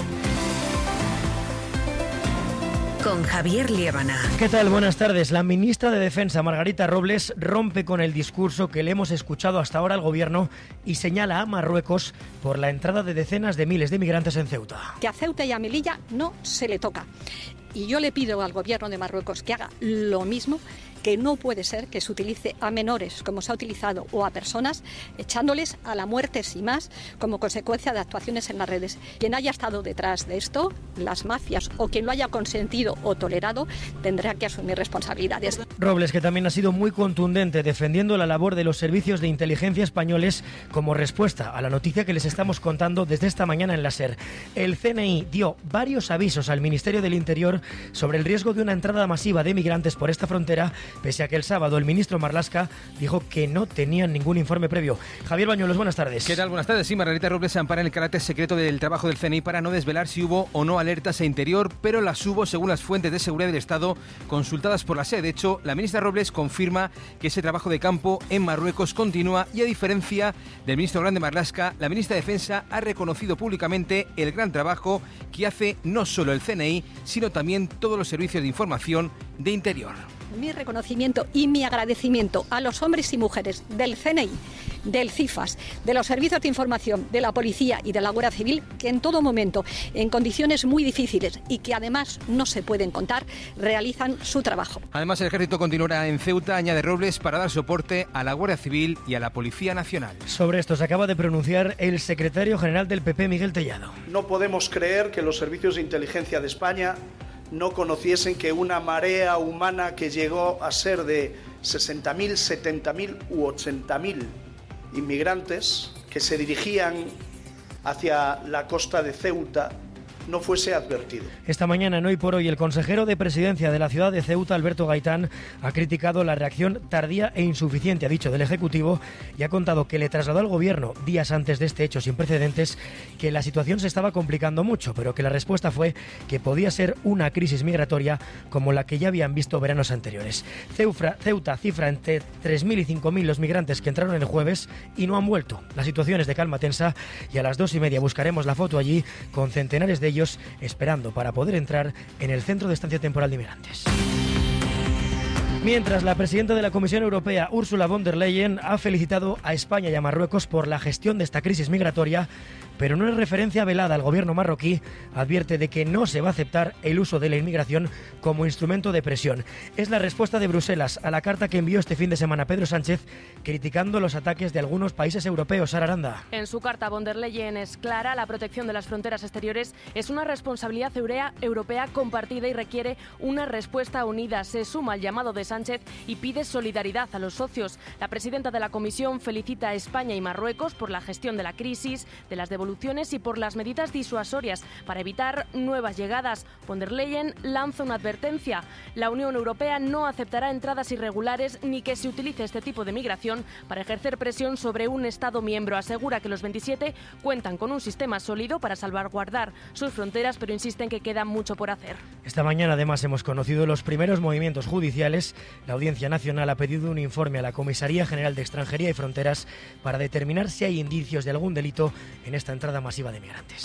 Con Javier Liébana. ¿Qué tal? Buenas tardes. La ministra de Defensa, Margarita Robles, rompe con el discurso que le hemos escuchado hasta ahora al Gobierno y señala a Marruecos por la entrada de decenas de miles de migrantes en Ceuta. Que a Ceuta y a Melilla no se le toca. Y yo le pido al Gobierno de Marruecos que haga lo mismo, que no puede ser que se utilice a menores, como se ha utilizado, o a personas, echándoles a la muerte sin más, como consecuencia de actuaciones en las redes. Quien haya estado detrás de esto, las mafias, o quien lo haya consentido o tolerado, tendrá que asumir responsabilidades. Robles, que también ha sido muy contundente defendiendo la labor de los servicios de inteligencia españoles como respuesta a la noticia que les estamos contando desde esta mañana en la SER. El CNI dio varios avisos al Ministerio del Interior sobre el riesgo de una entrada masiva de migrantes por esta frontera, pese a que el sábado el ministro Marlaska dijo que no tenían ningún informe previo. Javier Bañuelos, buenas tardes. ¿Qué tal? Buenas tardes. Sí, Margarita Robles se ampara en el carácter secreto del trabajo del CNI para no desvelar si hubo o no alertas a Interior, pero las hubo según las fuentes de seguridad del Estado consultadas por la SER. De hecho, la ministra Robles confirma que ese trabajo de campo en Marruecos continúa y, a diferencia del ministro Grande Marlaska, la ministra de Defensa ha reconocido públicamente el gran trabajo que hace no solo el CNI, sino también todos los servicios de información de Interior. Mi reconocimiento y mi agradecimiento a los hombres y mujeres del CNI, del CIFAS, de los servicios de información, de la policía y de la Guardia Civil, que en todo momento, en condiciones muy difíciles y que además no se pueden contar, realizan su trabajo. Además, el ejército continuará en Ceuta, añade Robles, para dar soporte a la Guardia Civil y a la Policía Nacional. Sobre esto se acaba de pronunciar el secretario general del PP, Miguel Tellado. No podemos creer que los servicios de inteligencia de España no conociesen que una marea humana que llegó a ser de 60.000, 70.000 u 80.000 inmigrantes que se dirigían hacia la costa de Ceuta no fuese advertido. Esta mañana, en Hoy por Hoy, el consejero de Presidencia de la ciudad de Ceuta, Alberto Gaitán, ha criticado la reacción tardía e insuficiente, ha dicho, del Ejecutivo, y ha contado que le trasladó al Gobierno, días antes de este hecho sin precedentes, que la situación se estaba complicando mucho, pero que la respuesta fue que podía ser una crisis migratoria como la que ya habían visto veranos anteriores. Ceuta cifra entre 3.000 y 5.000 los migrantes que entraron el jueves y no han vuelto. La situación es de calma tensa y a las 2:30 buscaremos la foto allí con centenares de ellos esperando para poder entrar en el Centro de Estancia Temporal de Inmigrantes. Mientras, la presidenta de la Comisión Europea, Ursula von der Leyen, ha felicitado a España y a Marruecos por la gestión de esta crisis migratoria, pero en una referencia velada al gobierno marroquí advierte de que no se va a aceptar el uso de la inmigración como instrumento de presión. Es la respuesta de Bruselas a la carta que envió este fin de semana Pedro Sánchez criticando los ataques de algunos países europeos. Sara Aranda. En su carta, von der Leyen es clara: la protección de las fronteras exteriores es una responsabilidad europea compartida y requiere una respuesta unida. Se suma al llamado de Sánchez y pide solidaridad a los socios. La presidenta de la Comisión felicita a España y Marruecos por la gestión de la crisis, de las devoluciones y por las medidas disuasorias para evitar nuevas llegadas. Von der Leyen lanza una advertencia: la Unión Europea no aceptará entradas irregulares ni que se utilice este tipo de migración para ejercer presión sobre un Estado miembro. Asegura que los 27 cuentan con un sistema sólido para salvaguardar sus fronteras, pero insiste en que queda mucho por hacer. Esta mañana, además, hemos conocido los primeros movimientos judiciales. La Audiencia Nacional ha pedido un informe a la Comisaría General de Extranjería y Fronteras para determinar si hay indicios de algún delito en esta entrada masiva de migrantes.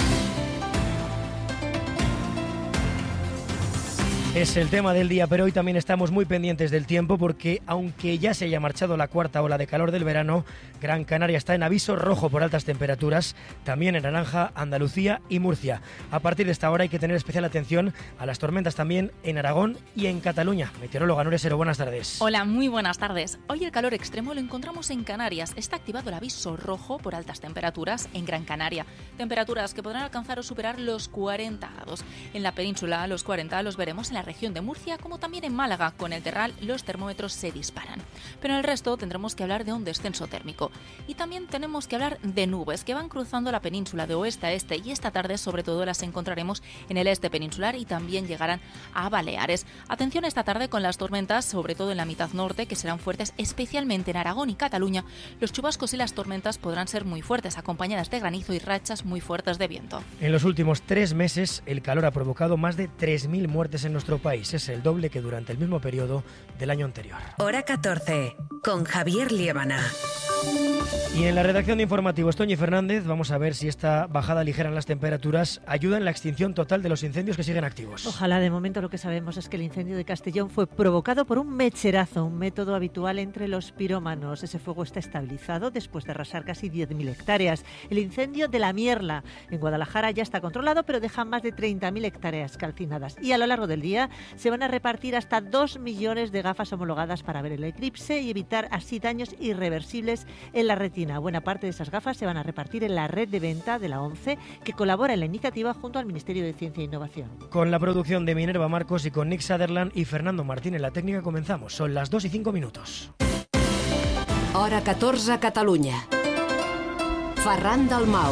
Es el tema del día, pero hoy también estamos muy pendientes del tiempo porque, aunque ya se haya marchado la cuarta ola de calor del verano, Gran Canaria está en aviso rojo por altas temperaturas, también en naranja Andalucía y Murcia. A partir de esta hora hay que tener especial atención a las tormentas también en Aragón y en Cataluña. Meteoróloga Nuria Sero, buenas tardes. Hola, muy buenas tardes. Hoy el calor extremo lo encontramos en Canarias. Está activado el aviso rojo por altas temperaturas en Gran Canaria. Temperaturas que podrán alcanzar o superar los 40 grados. En la península, los 40 los veremos en la región de Murcia, como también en Málaga. Con el Terral los termómetros se disparan. Pero en el resto tendremos que hablar de un descenso térmico. Y también tenemos que hablar de nubes que van cruzando la península de oeste a este, y esta tarde sobre todo las encontraremos en el este peninsular y también llegarán a Baleares. Atención esta tarde con las tormentas, sobre todo en la mitad norte, que serán fuertes especialmente en Aragón y Cataluña. Los chubascos y las tormentas podrán ser muy fuertes, acompañadas de granizo y rachas muy fuertes de viento. En los últimos 3 meses, el calor ha provocado más de 3.000 muertes en nuestro nuestro país. Es el doble que durante el mismo periodo del año anterior. Hora 14, con Javier Liébana. Y en la redacción de Informativos, Toñi Fernández, vamos a ver si esta bajada ligera en las temperaturas ayuda en la extinción total de los incendios que siguen activos. Ojalá. De momento lo que sabemos es que el incendio de Castellón fue provocado por un mecherazo, un método habitual entre los pirómanos. Ese fuego está estabilizado después de arrasar casi 10.000 hectáreas. El incendio de La Mierla en Guadalajara ya está controlado, pero deja más de 30.000 hectáreas calcinadas. Y a lo largo del día se van a repartir hasta 2 millones de gafas homologadas para ver el eclipse y evitar así daños irreversibles en la retina. Buena parte de esas gafas se van a repartir en la red de venta de la ONCE, que colabora en la iniciativa junto al Ministerio de Ciencia e Innovación. Con la producción de Minerva Marcos y con Nick Sutherland y Fernando Martín en la técnica comenzamos. Son las 2:05. Hora 14, Catalunya. Ferran Dalmau.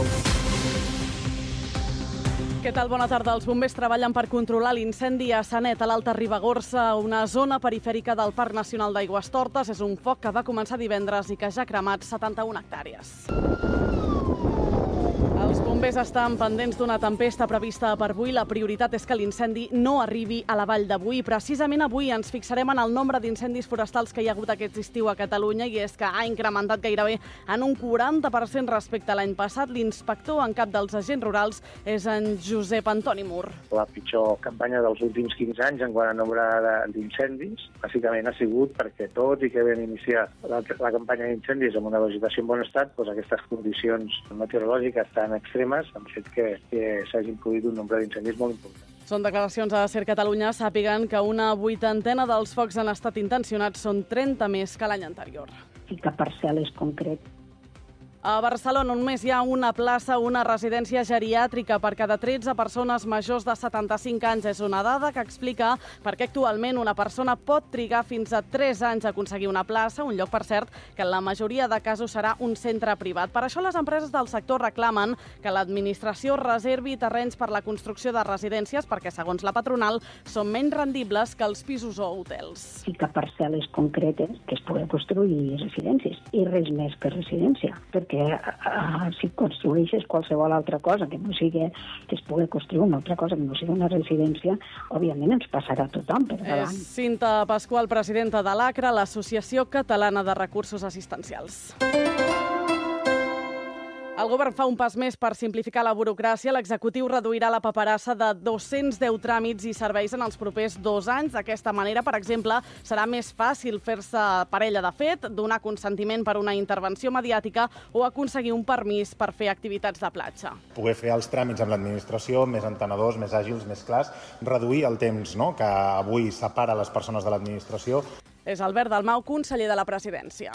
Què tal? Bona tarda. Els bombers treballen per controlar l'incendi a Sanet, a l'Alta Ribagorça, una zona perifèrica del Parc Nacional d'Aigüestortes. És un foc que va començar divendres i que ja ha cremat 71 hectàrees. Els bombers estan pendents d'una tempesta prevista per avui. La prioritat és que l'incendi no arribi a la vall d'Avui. Precisament avui ens fixarem en el nombre d'incendis forestals que hi ha hagut aquest estiu a Catalunya, i és que ha incrementat gairebé en un 40% respecte a l'any passat. L'inspector en cap dels agents rurals és en Josep Antoni Mur. La pitjor campanya dels últims 15 anys en quant a nombre d'incendis, bàsicament ha sigut perquè tot i que vam iniciar la campanya d'incendis amb una vegetació en bon estat, doncs aquestes condicions meteorològiques tan extremes han fet que s'hagin produït un nombre d'incendis molt important. Són declaracions a Ser Catalunya. Sàpiguen que una 80ena dels focs han estat intencionats, són 30 més que l'any anterior. I que parcel és concret. A Barcelona només hi ha una plaça, una residència geriàtrica per cada 13 persones majors de 75 anys. És una dada que explica per què actualment una persona pot trigar fins a 3 anys a aconseguir una plaça, un lloc, per cert, que en la majoria de casos serà un centre privat. Per això les empreses del sector reclamen que l'administració reservi terrenys per la construcció de residències perquè, segons la patronal, són menys rendibles que els pisos o hotels. I que parcel·les concretes que es pugui construir residències i res més que residència, perquè si construeixes qualsevol altra cosa que no sigui que es pugui construir una altra cosa que no sigui una residència, òbviament ens passarà a tothom per davant. És Cinta Pasqual, presidenta de l'ACRA, l'Associació Catalana de Recursos Assistencials. El govern fa un pas més per simplificar la burocràcia. L'executiu reduirà la paperassa de 210 tràmits i serveis en els propers 2 anys. D'aquesta manera, per exemple, serà més fàcil fer-se parella de fet, donar consentiment per una intervenció mediàtica o aconseguir un permís per fer activitats de platja. Poder fer els tràmits amb l'administració més entenedors, més àgils, més clars, reduir el temps que avui separa les persones de l'administració. És Albert Dalmau, conseller de la Presidència.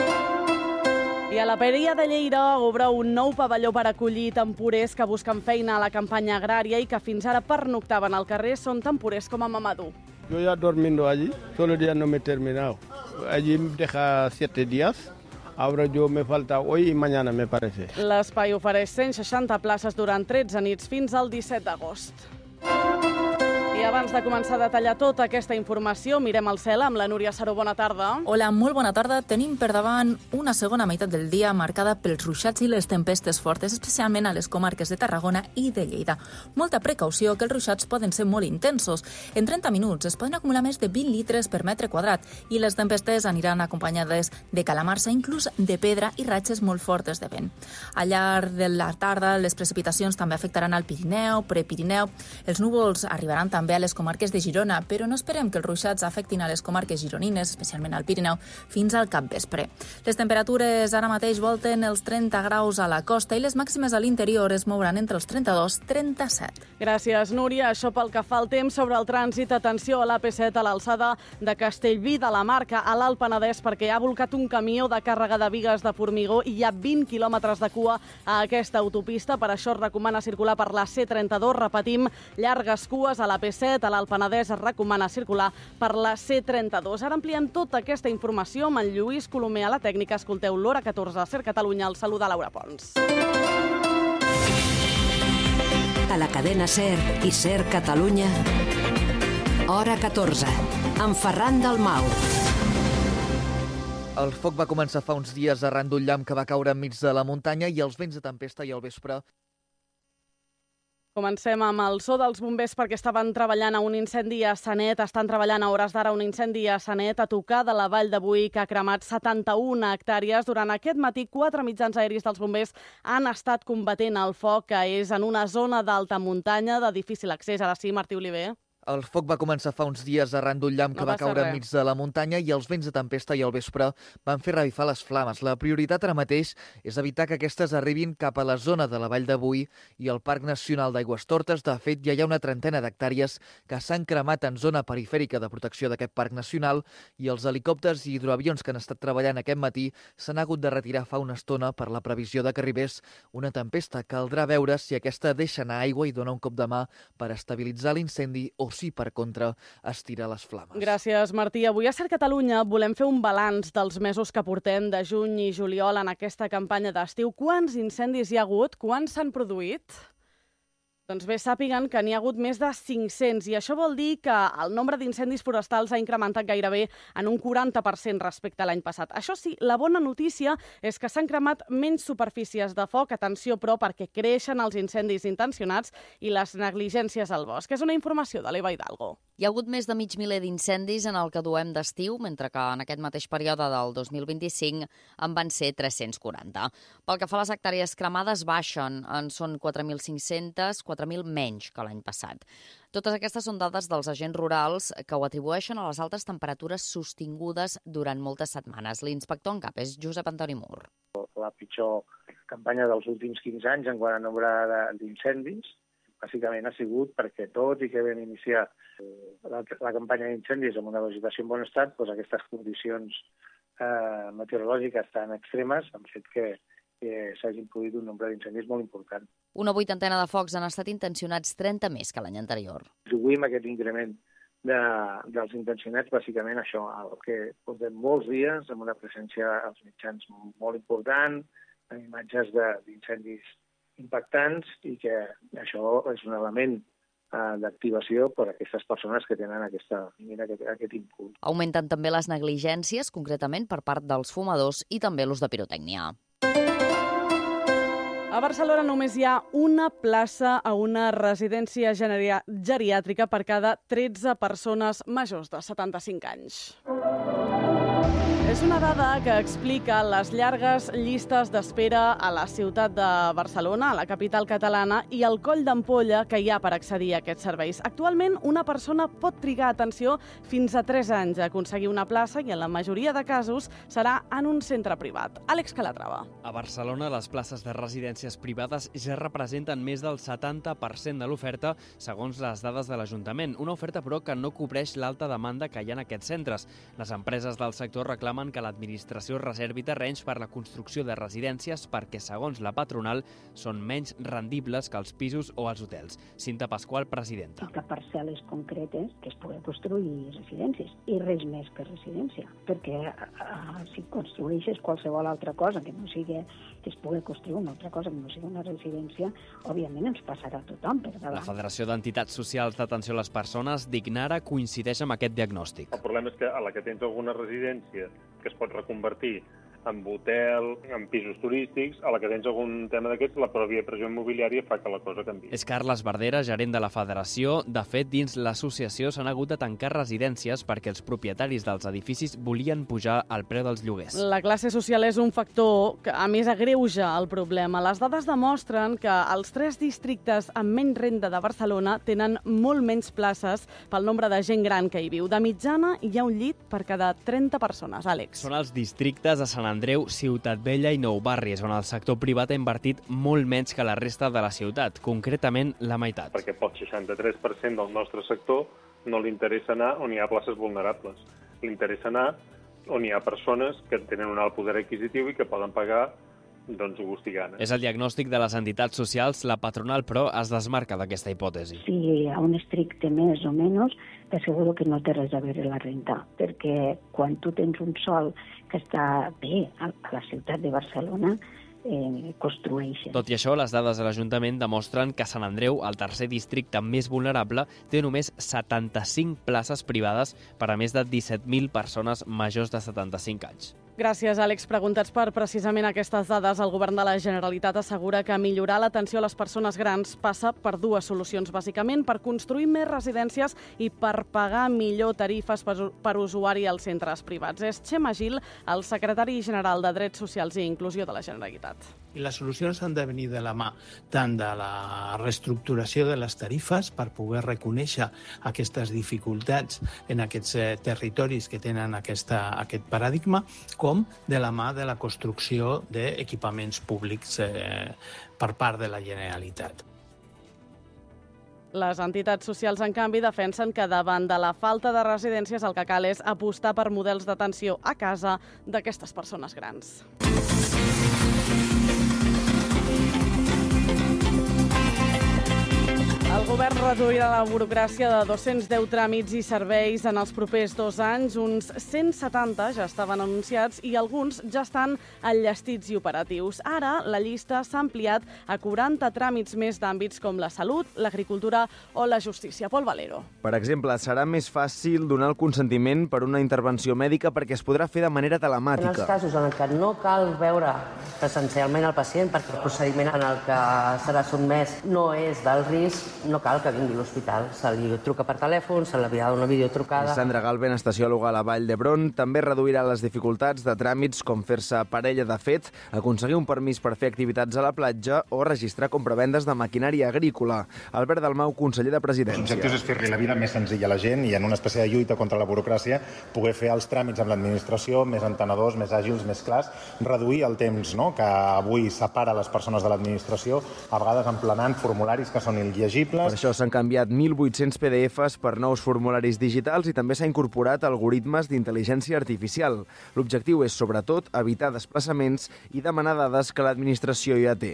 I a la Peria de Lleida obre un nou pavelló per acollir temporers que busquen feina a la campanya agrària i que fins ara pernoctaven al carrer. Són temporers com a Mamadou. Yo ya dormindo allí, solo ya no me he terminado. Allí me deja 7 días. Ahora yo me falta hoy y mañana, me parece. L'espai ofereix 160 places durant 13 nits fins al 17 d'agost. I abans de començar a detallar tota aquesta informació, mirem al cel amb la Núria Saró. Bona tarda. Hola, molt bona tarda. Tenim per davant una segona meitat del dia marcada pels ruixats i les tempestes fortes, especialment a les comarques de Tarragona i de Lleida. Molta precaució, que els ruixats poden ser molt intensos. En 30 minuts es poden acumular més de 20 litres per metre quadrat i les tempestes aniran acompanyades de calamarsa, inclús de pedra i ratxes molt fortes de vent. Al llarg de la tarda, les precipitacions també afectaran al Pirineu, Prepirineu. Els núvols arribaran també a les comarques de Girona, però no esperem que els ruixats afectin a les comarques gironines, especialment al Pirineu, fins al capvespre. Les temperatures ara mateix volten els 30 graus a la costa i les màximes a l'interior es mouran entre els 32 i 37. Gràcies, Núria. Això pel que fa al temps. Sobre el trànsit, atenció a l'AP7 a l'alçada de Castellví de la Marca, a l'Alt Penedès, perquè ha volcat un camió de càrrega de bigues de formigó i hi ha 20 quilòmetres de cua a aquesta autopista. Per això es recomana circular per la C32. Repetim, llargues cues a l'AP7, a l'Alt Penedès es recomana circular per la C32. Ara ampliem tota aquesta informació amb en Lluís Colomer a la tècnica. Escolteu l'Hora 14 a Ser Catalunya. El saluda Laura Pons. A la cadena Ser i Ser Catalunya, Hora 14, amb Ferran Dalmau. El foc va començar fa uns dies arran d'un llamp que va caure enmig de la muntanya i els vents de tempesta i al vespre Comencem amb el so dels bombers perquè estaven treballant a un incendi a Sanet, estan treballant a hores d'ara un incendi a Sanet, a tocar de la Vall de Boí, que ha cremat 71 hectàrees. Durant aquest matí, 4 mitjans aeris dels bombers han estat combatent el foc, que és en una zona d'alta muntanya, de difícil accés. Ara sí, Martí Oliver. El foc va començar fa uns dies arran d'un llamp que va caure enmig de la muntanya i els vents de tempesta i al vespre van fer revifar les flames. La prioritat ara mateix és evitar que aquestes arribin cap a la zona de la Vall de Boí i el Parc Nacional d'Aigüestortes. De fet, ja hi ha una trentena d'hectàrees que s'han cremat en zona perifèrica de protecció d'aquest Parc Nacional i els helicòpters i hidroavions que han estat treballant aquest matí s'han hagut de retirar fa una estona per la previsió de que arribés una tempesta. Caldrà veure si aquesta deixa anar aigua i dona un cop de mà per estabilitzar l'incendi o si, per contra, estira les flames. Gràcies, Martí. Avui a Ser Catalunya volem fer un balanç dels mesos que portem de juny i juliol en aquesta campanya d'estiu. Quants incendis hi ha hagut? Quants s'han produït? Doncs bé, sàpiguen que n'hi ha hagut més de 500 i això vol dir que el nombre d'incendis forestals ha incrementat gairebé en un 40% respecte a l'any passat. Això sí, la bona notícia és que s'han cremat menys superfícies de foc. Atenció, però, perquè creixen els incendis intencionats i les negligències al bosc. És una informació de l'Eva Hidalgo. Hi ha hagut més de mig miler d'incendis en el que duem d'estiu, mentre que en aquest mateix període del 2025 en van ser 340. Pel que fa a les hectàrees cremades, baixen. En són 4.500, 4.000 menys que l'any passat. Totes aquestes són dades dels agents rurals que ho atribueixen a les altes temperatures sostingudes durant moltes setmanes. L'inspector en cap és Josep Antoni Mur. La pitjor campanya dels últims 15 anys en quant a nombre d'incendis, bàsicament ha sigut perquè tot i que vam iniciar la campanya d'incendis amb una vegetació en bon estat, doncs aquestes condicions meteorològiques tan extremes han fet que s'hagin produït un nombre d'incendis molt important. Una 80 de focs han estat intencionats, 30 més que l'any anterior. Atribuïm aquest increment dels intencionats, bàsicament això, el que portem molts dies amb una presència als mitjans molt important, amb imatges d'incendis impactants i que això és un element d'activació per a aquestes persones que tenen aquest impuls. Augmenten també les negligències, concretament per part dels fumadors i també l'ús de pirotècnia. A Barcelona només hi ha una plaça a una residència geriàtrica per cada 13 persones majors de 75 anys. És una dada que explica les llargues llistes d'espera a la ciutat de Barcelona, a la capital catalana, i el coll d'ampolla que hi ha per accedir a aquests serveis. Actualment, una persona pot trigar, atenció, fins a 3 anys a aconseguir una plaça i en la majoria de casos serà en un centre privat. Àlex Calatrava. A Barcelona, les places de residències privades ja representen més del 70% de l'oferta, segons les dades de l'Ajuntament. Una oferta, però, que no cobreix l'alta demanda que hi ha en aquests centres. Les empreses del sector reclamen que l'administració reservi terrenys per la construcció de residències perquè, segons la patronal, són menys rendibles que els pisos o els hotels. Cinta Pasqual, presidenta. Que parcel·les concretes que es pugui construir residències i res més que residència, perquè si construeixes qualsevol altra cosa que no sigui que es pugui construir una altra cosa que no sigui una residència, òbviament ens passarà a tothom per davant. La Federació d'Entitats Socials d'Atenció a les Persones, Dignara, coincideix amb aquest diagnòstic. El problema és que a la que tens alguna residència que es pot reconvertir en hotel, en pisos turístics, a la que tens algun tema d'aquests, la pròpia pressió immobiliària fa que la cosa canvi. És Carles Verdera, gerent de la Federació. De fet, dins l'associació s'han hagut de tancar residències perquè els propietaris dels edificis volien pujar el preu dels lloguers. La classe social és un factor que, a més, agreuja el problema. Les dades demostren que els 3 districtes amb menys renda de Barcelona tenen molt menys places pel nombre de gent gran que hi viu. De mitjana, hi ha un llit per cada 30 persones. Àlex. Són els districtes de Sant Andreu, Ciutat Vella i Nou Barris, on el sector privat ha invertit molt menys que la resta de la ciutat, concretament la meitat. Perquè pel 63% del nostre sector no li interessa anar on hi ha places vulnerables. Li interessa anar on hi ha persones que tenen un alt poder adquisitiu i que poden pagar gust i gana. És el diagnòstic de les entitats socials. La patronal, però, es desmarca d'aquesta hipòtesi. Si hi ha un estricte més o menys, t'asseguro que no té res a veure la renta, perquè quan tu tens un sòl que està bé a la ciutat de Barcelona, construeixen. Tot i això, les dades de l'Ajuntament demostren que Sant Andreu, el tercer districte més vulnerable, té només 75 places privades per a més de 17.000 persones majors de 75 anys. Gràcies, Àlex. Preguntats per precisament aquestes dades, el Govern de la Generalitat assegura que millorar l'atenció a les persones grans passa per dues solucions, bàsicament per construir més residències i per pagar millor tarifes per usuari als centres privats. És Txema Gil, el secretari general de Drets Socials i Inclusió de la Generalitat. I les solucions han de venir de la mà tant de la reestructuració de les tarifes per poder reconèixer aquestes dificultats en aquests territoris que tenen aquest paradigma, com de la mà de la construcció d'equipaments públics per part de la Generalitat. Les entitats socials, en canvi, defensen que davant de la falta de residències el que cal és apostar per models d'atenció a casa d'aquestes persones grans. El govern reduirà la burocràcia de 210 tràmits i serveis en els propers 2 anys. Uns 170 ja estaven anunciats i alguns ja estan enllestits i operatius. Ara, la llista s'ha ampliat a 40 tràmits més d'àmbits com la salut, l'agricultura o la justícia. Pol Valero. Per exemple, serà més fàcil donar el consentiment per una intervenció mèdica perquè es podrà fer de manera telemàtica. En els casos en què no cal veure presencialment el pacient perquè el procediment en el que serà sotmès no és d'alt risc, no cal que vingui a l'hospital. Se li truca per telèfon, se li envia una videotrucada. Sandra Galben, estaciòloga a la Vall d'Hebron, també reduirà les dificultats de tràmits com fer-se parella de fet, aconseguir un permís per fer activitats a la platja o registrar compravendes de maquinària agrícola. Albert Dalmau, conseller de Presidència. L'objectiu és fer-li la vida més senzilla a la gent i en una espècie de lluita contra la burocràcia poder fer els tràmits amb l'administració més entenedors, més àgils, més clars, reduir el temps que avui separa les persones de l'administració, a vegades emplenant formularis que són il·legibles. Per això s'han canviat 1.800 PDFs per nous formularis digitals i també s'ha incorporat algoritmes d'intel·ligència artificial. L'objectiu és, sobretot, evitar desplaçaments i demanar dades que l'administració ja té.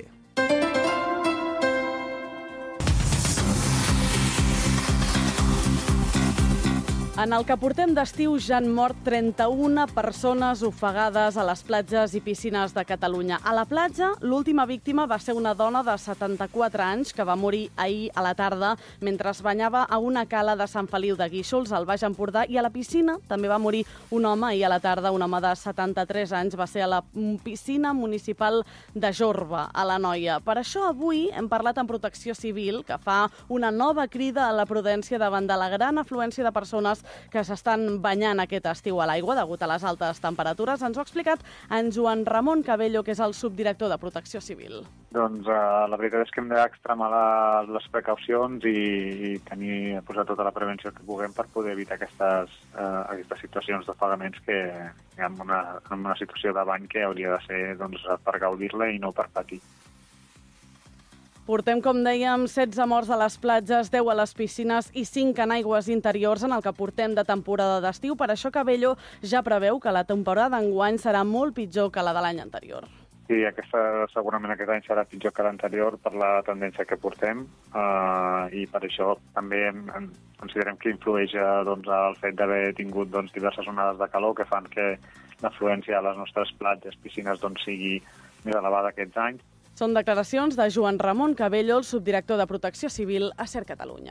En el que portem d'estiu ja han mort 31 persones ofegades a les platges i piscines de Catalunya. A la platja, l'última víctima va ser una dona de 74 anys que va morir ahir a la tarda mentre es banyava a una cala de Sant Feliu de Guíxols, al Baix Empordà, i a la piscina també va morir un home ahir a la tarda. Un home de 73 anys va ser a la piscina municipal de Jorba, a l'Anoia. Per això avui hem parlat amb Protecció Civil, que fa una nova crida a la prudència davant de la gran afluència de persones que s'estan banyant aquest estiu a l'aigua degut a les altes temperatures. Ens ho ha explicat en Joan Ramon Cabello, que és el subdirector de Protecció Civil. Doncs la veritat és que hem d'extremar les precaucions i posar tota la prevenció que puguem per poder evitar aquestes situacions d'ofegaments que en una situació de bany que hauria de ser per gaudir-la i no per patir. Portem, com dèiem, 16 morts a les platges, 10 a les piscines i 5 en aigües interiors en el que portem de temporada d'estiu. Per això Cabello ja preveu que la temporada enguany serà molt pitjor que la de l'any anterior. Sí, segurament aquest any serà pitjor que l'anterior per la tendència que portem i per això també considerem que influeix el fet d'haver tingut diverses onades de calor que fan que l'afluència a les nostres platges, piscines, sigui més elevada aquests anys. Són declaracions de Joan Ramon Cabello, el subdirector de Protecció Civil a SER Catalunya.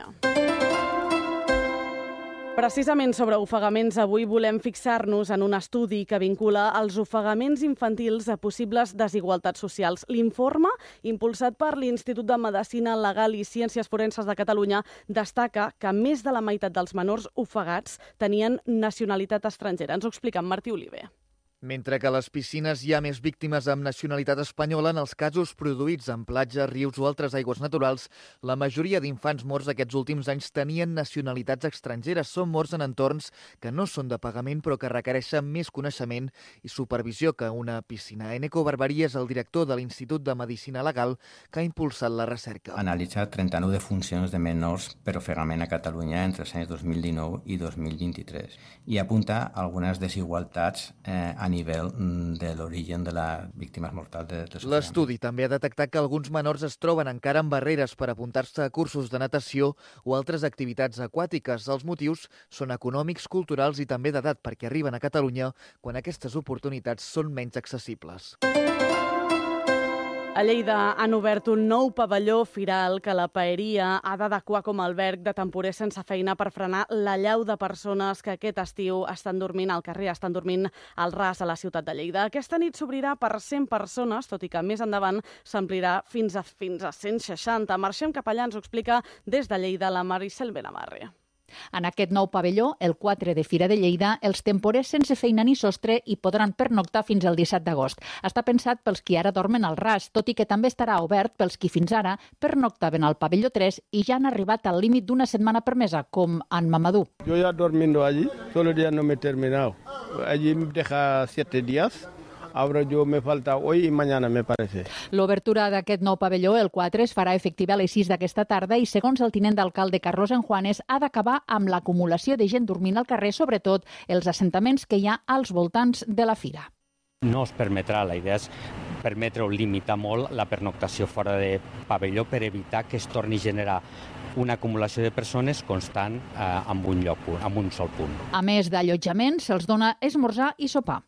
Precisament sobre ofegaments, avui volem fixar-nos en un estudi que vincula els ofegaments infantils a possibles desigualtats socials. L'informe, impulsat per l'Institut de Medicina Legal i Ciències Forenses de Catalunya, destaca que més de la meitat dels menors ofegats tenien nacionalitat estrangera. Ens ho explica en Martí Oliver. Mentre que a les piscines hi ha més víctimes amb nacionalitat espanyola, en els casos produïts en platges, rius o altres aigües naturals, la majoria d'infants morts aquests últims anys tenien nacionalitats estrangeres. Són morts en entorns que no són de pagament però que requereixen més coneixement i supervisió que una piscina. Eneco Barbarí és el director de l'Institut de Medicina Legal que ha impulsat la recerca. Ha analitzat 39 defuncions de menors per ofegament a Catalunya entre els anys 2019 i 2023 i apunta algunes desigualtats a nivell de l'origen de les víctimes mortals de sofriment. L'estudi també ha detectat que alguns menors es troben encara amb barreres per apuntar-se a cursos de natació o altres activitats aquàtiques. Els motius són econòmics, culturals i també d'edat, perquè arriben a Catalunya quan aquestes oportunitats són menys accessibles. A Lleida han obert un nou pavelló firal que la paeria ha d'adequar com a alberg de temporers sense feina per frenar l'allau de persones que aquest estiu estan dormint al carrer, estan dormint al ras a la ciutat de Lleida. Aquesta nit s'obrirà per 100 persones, tot i que més endavant s'amplirà fins a 160. Marxem cap allà, ens ho explica des de Lleida la Maricel Benamarre. En aquest nou pavelló, el 4 de Fira de Lleida, els temporers sense feina ni sostre hi podran pernoctar fins al 17 d'agost. Està pensat pels qui ara dormen al ras, tot i que també estarà obert pels qui fins ara pernoctaven al pavelló 3 i ja han arribat al límit d'una setmana permesa, com en Mamadou. Yo ya durmiendo allí, solo ya no me he terminado. Allí me deja 7 días. Ahora yo me falta hoy y mañana, me parece. L'obertura d'aquest nou pavelló, el 4, es farà efectiva a les 6 d'aquesta tarda i, segons el tinent d'alcalde Carlos Enjuanes, ha d'acabar amb l'acumulació de gent dormint al carrer, sobretot els assentaments que hi ha als voltants de la fira. No es permetrà, la idea és permetre o limitar molt la pernoctació fora de pavelló per evitar que es torni a generar una acumulació de persones constant en un sol punt. A més d'allotjament, se'ls dona esmorzar i sopar.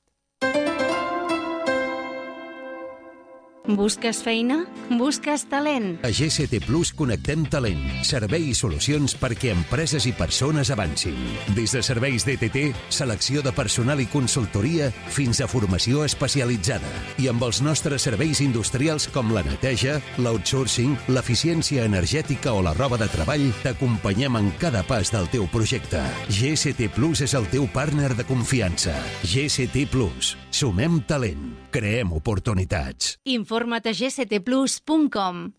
Busques feina? Busques talent? A GCT Plus connectem talent, servei i solucions perquè empreses i persones avancin. Des de serveis DTT, selecció de personal i consultoria, fins a formació especialitzada. I amb els nostres serveis industrials com la neteja, l'outsourcing, l'eficiència energètica o la roba de treball, t'acompanyem en cada pas del teu projecte. GCT Plus és el teu partner de confiança. GCT Plus. Sumem talent. Creem oportunitats. Informa't a gctplus.com.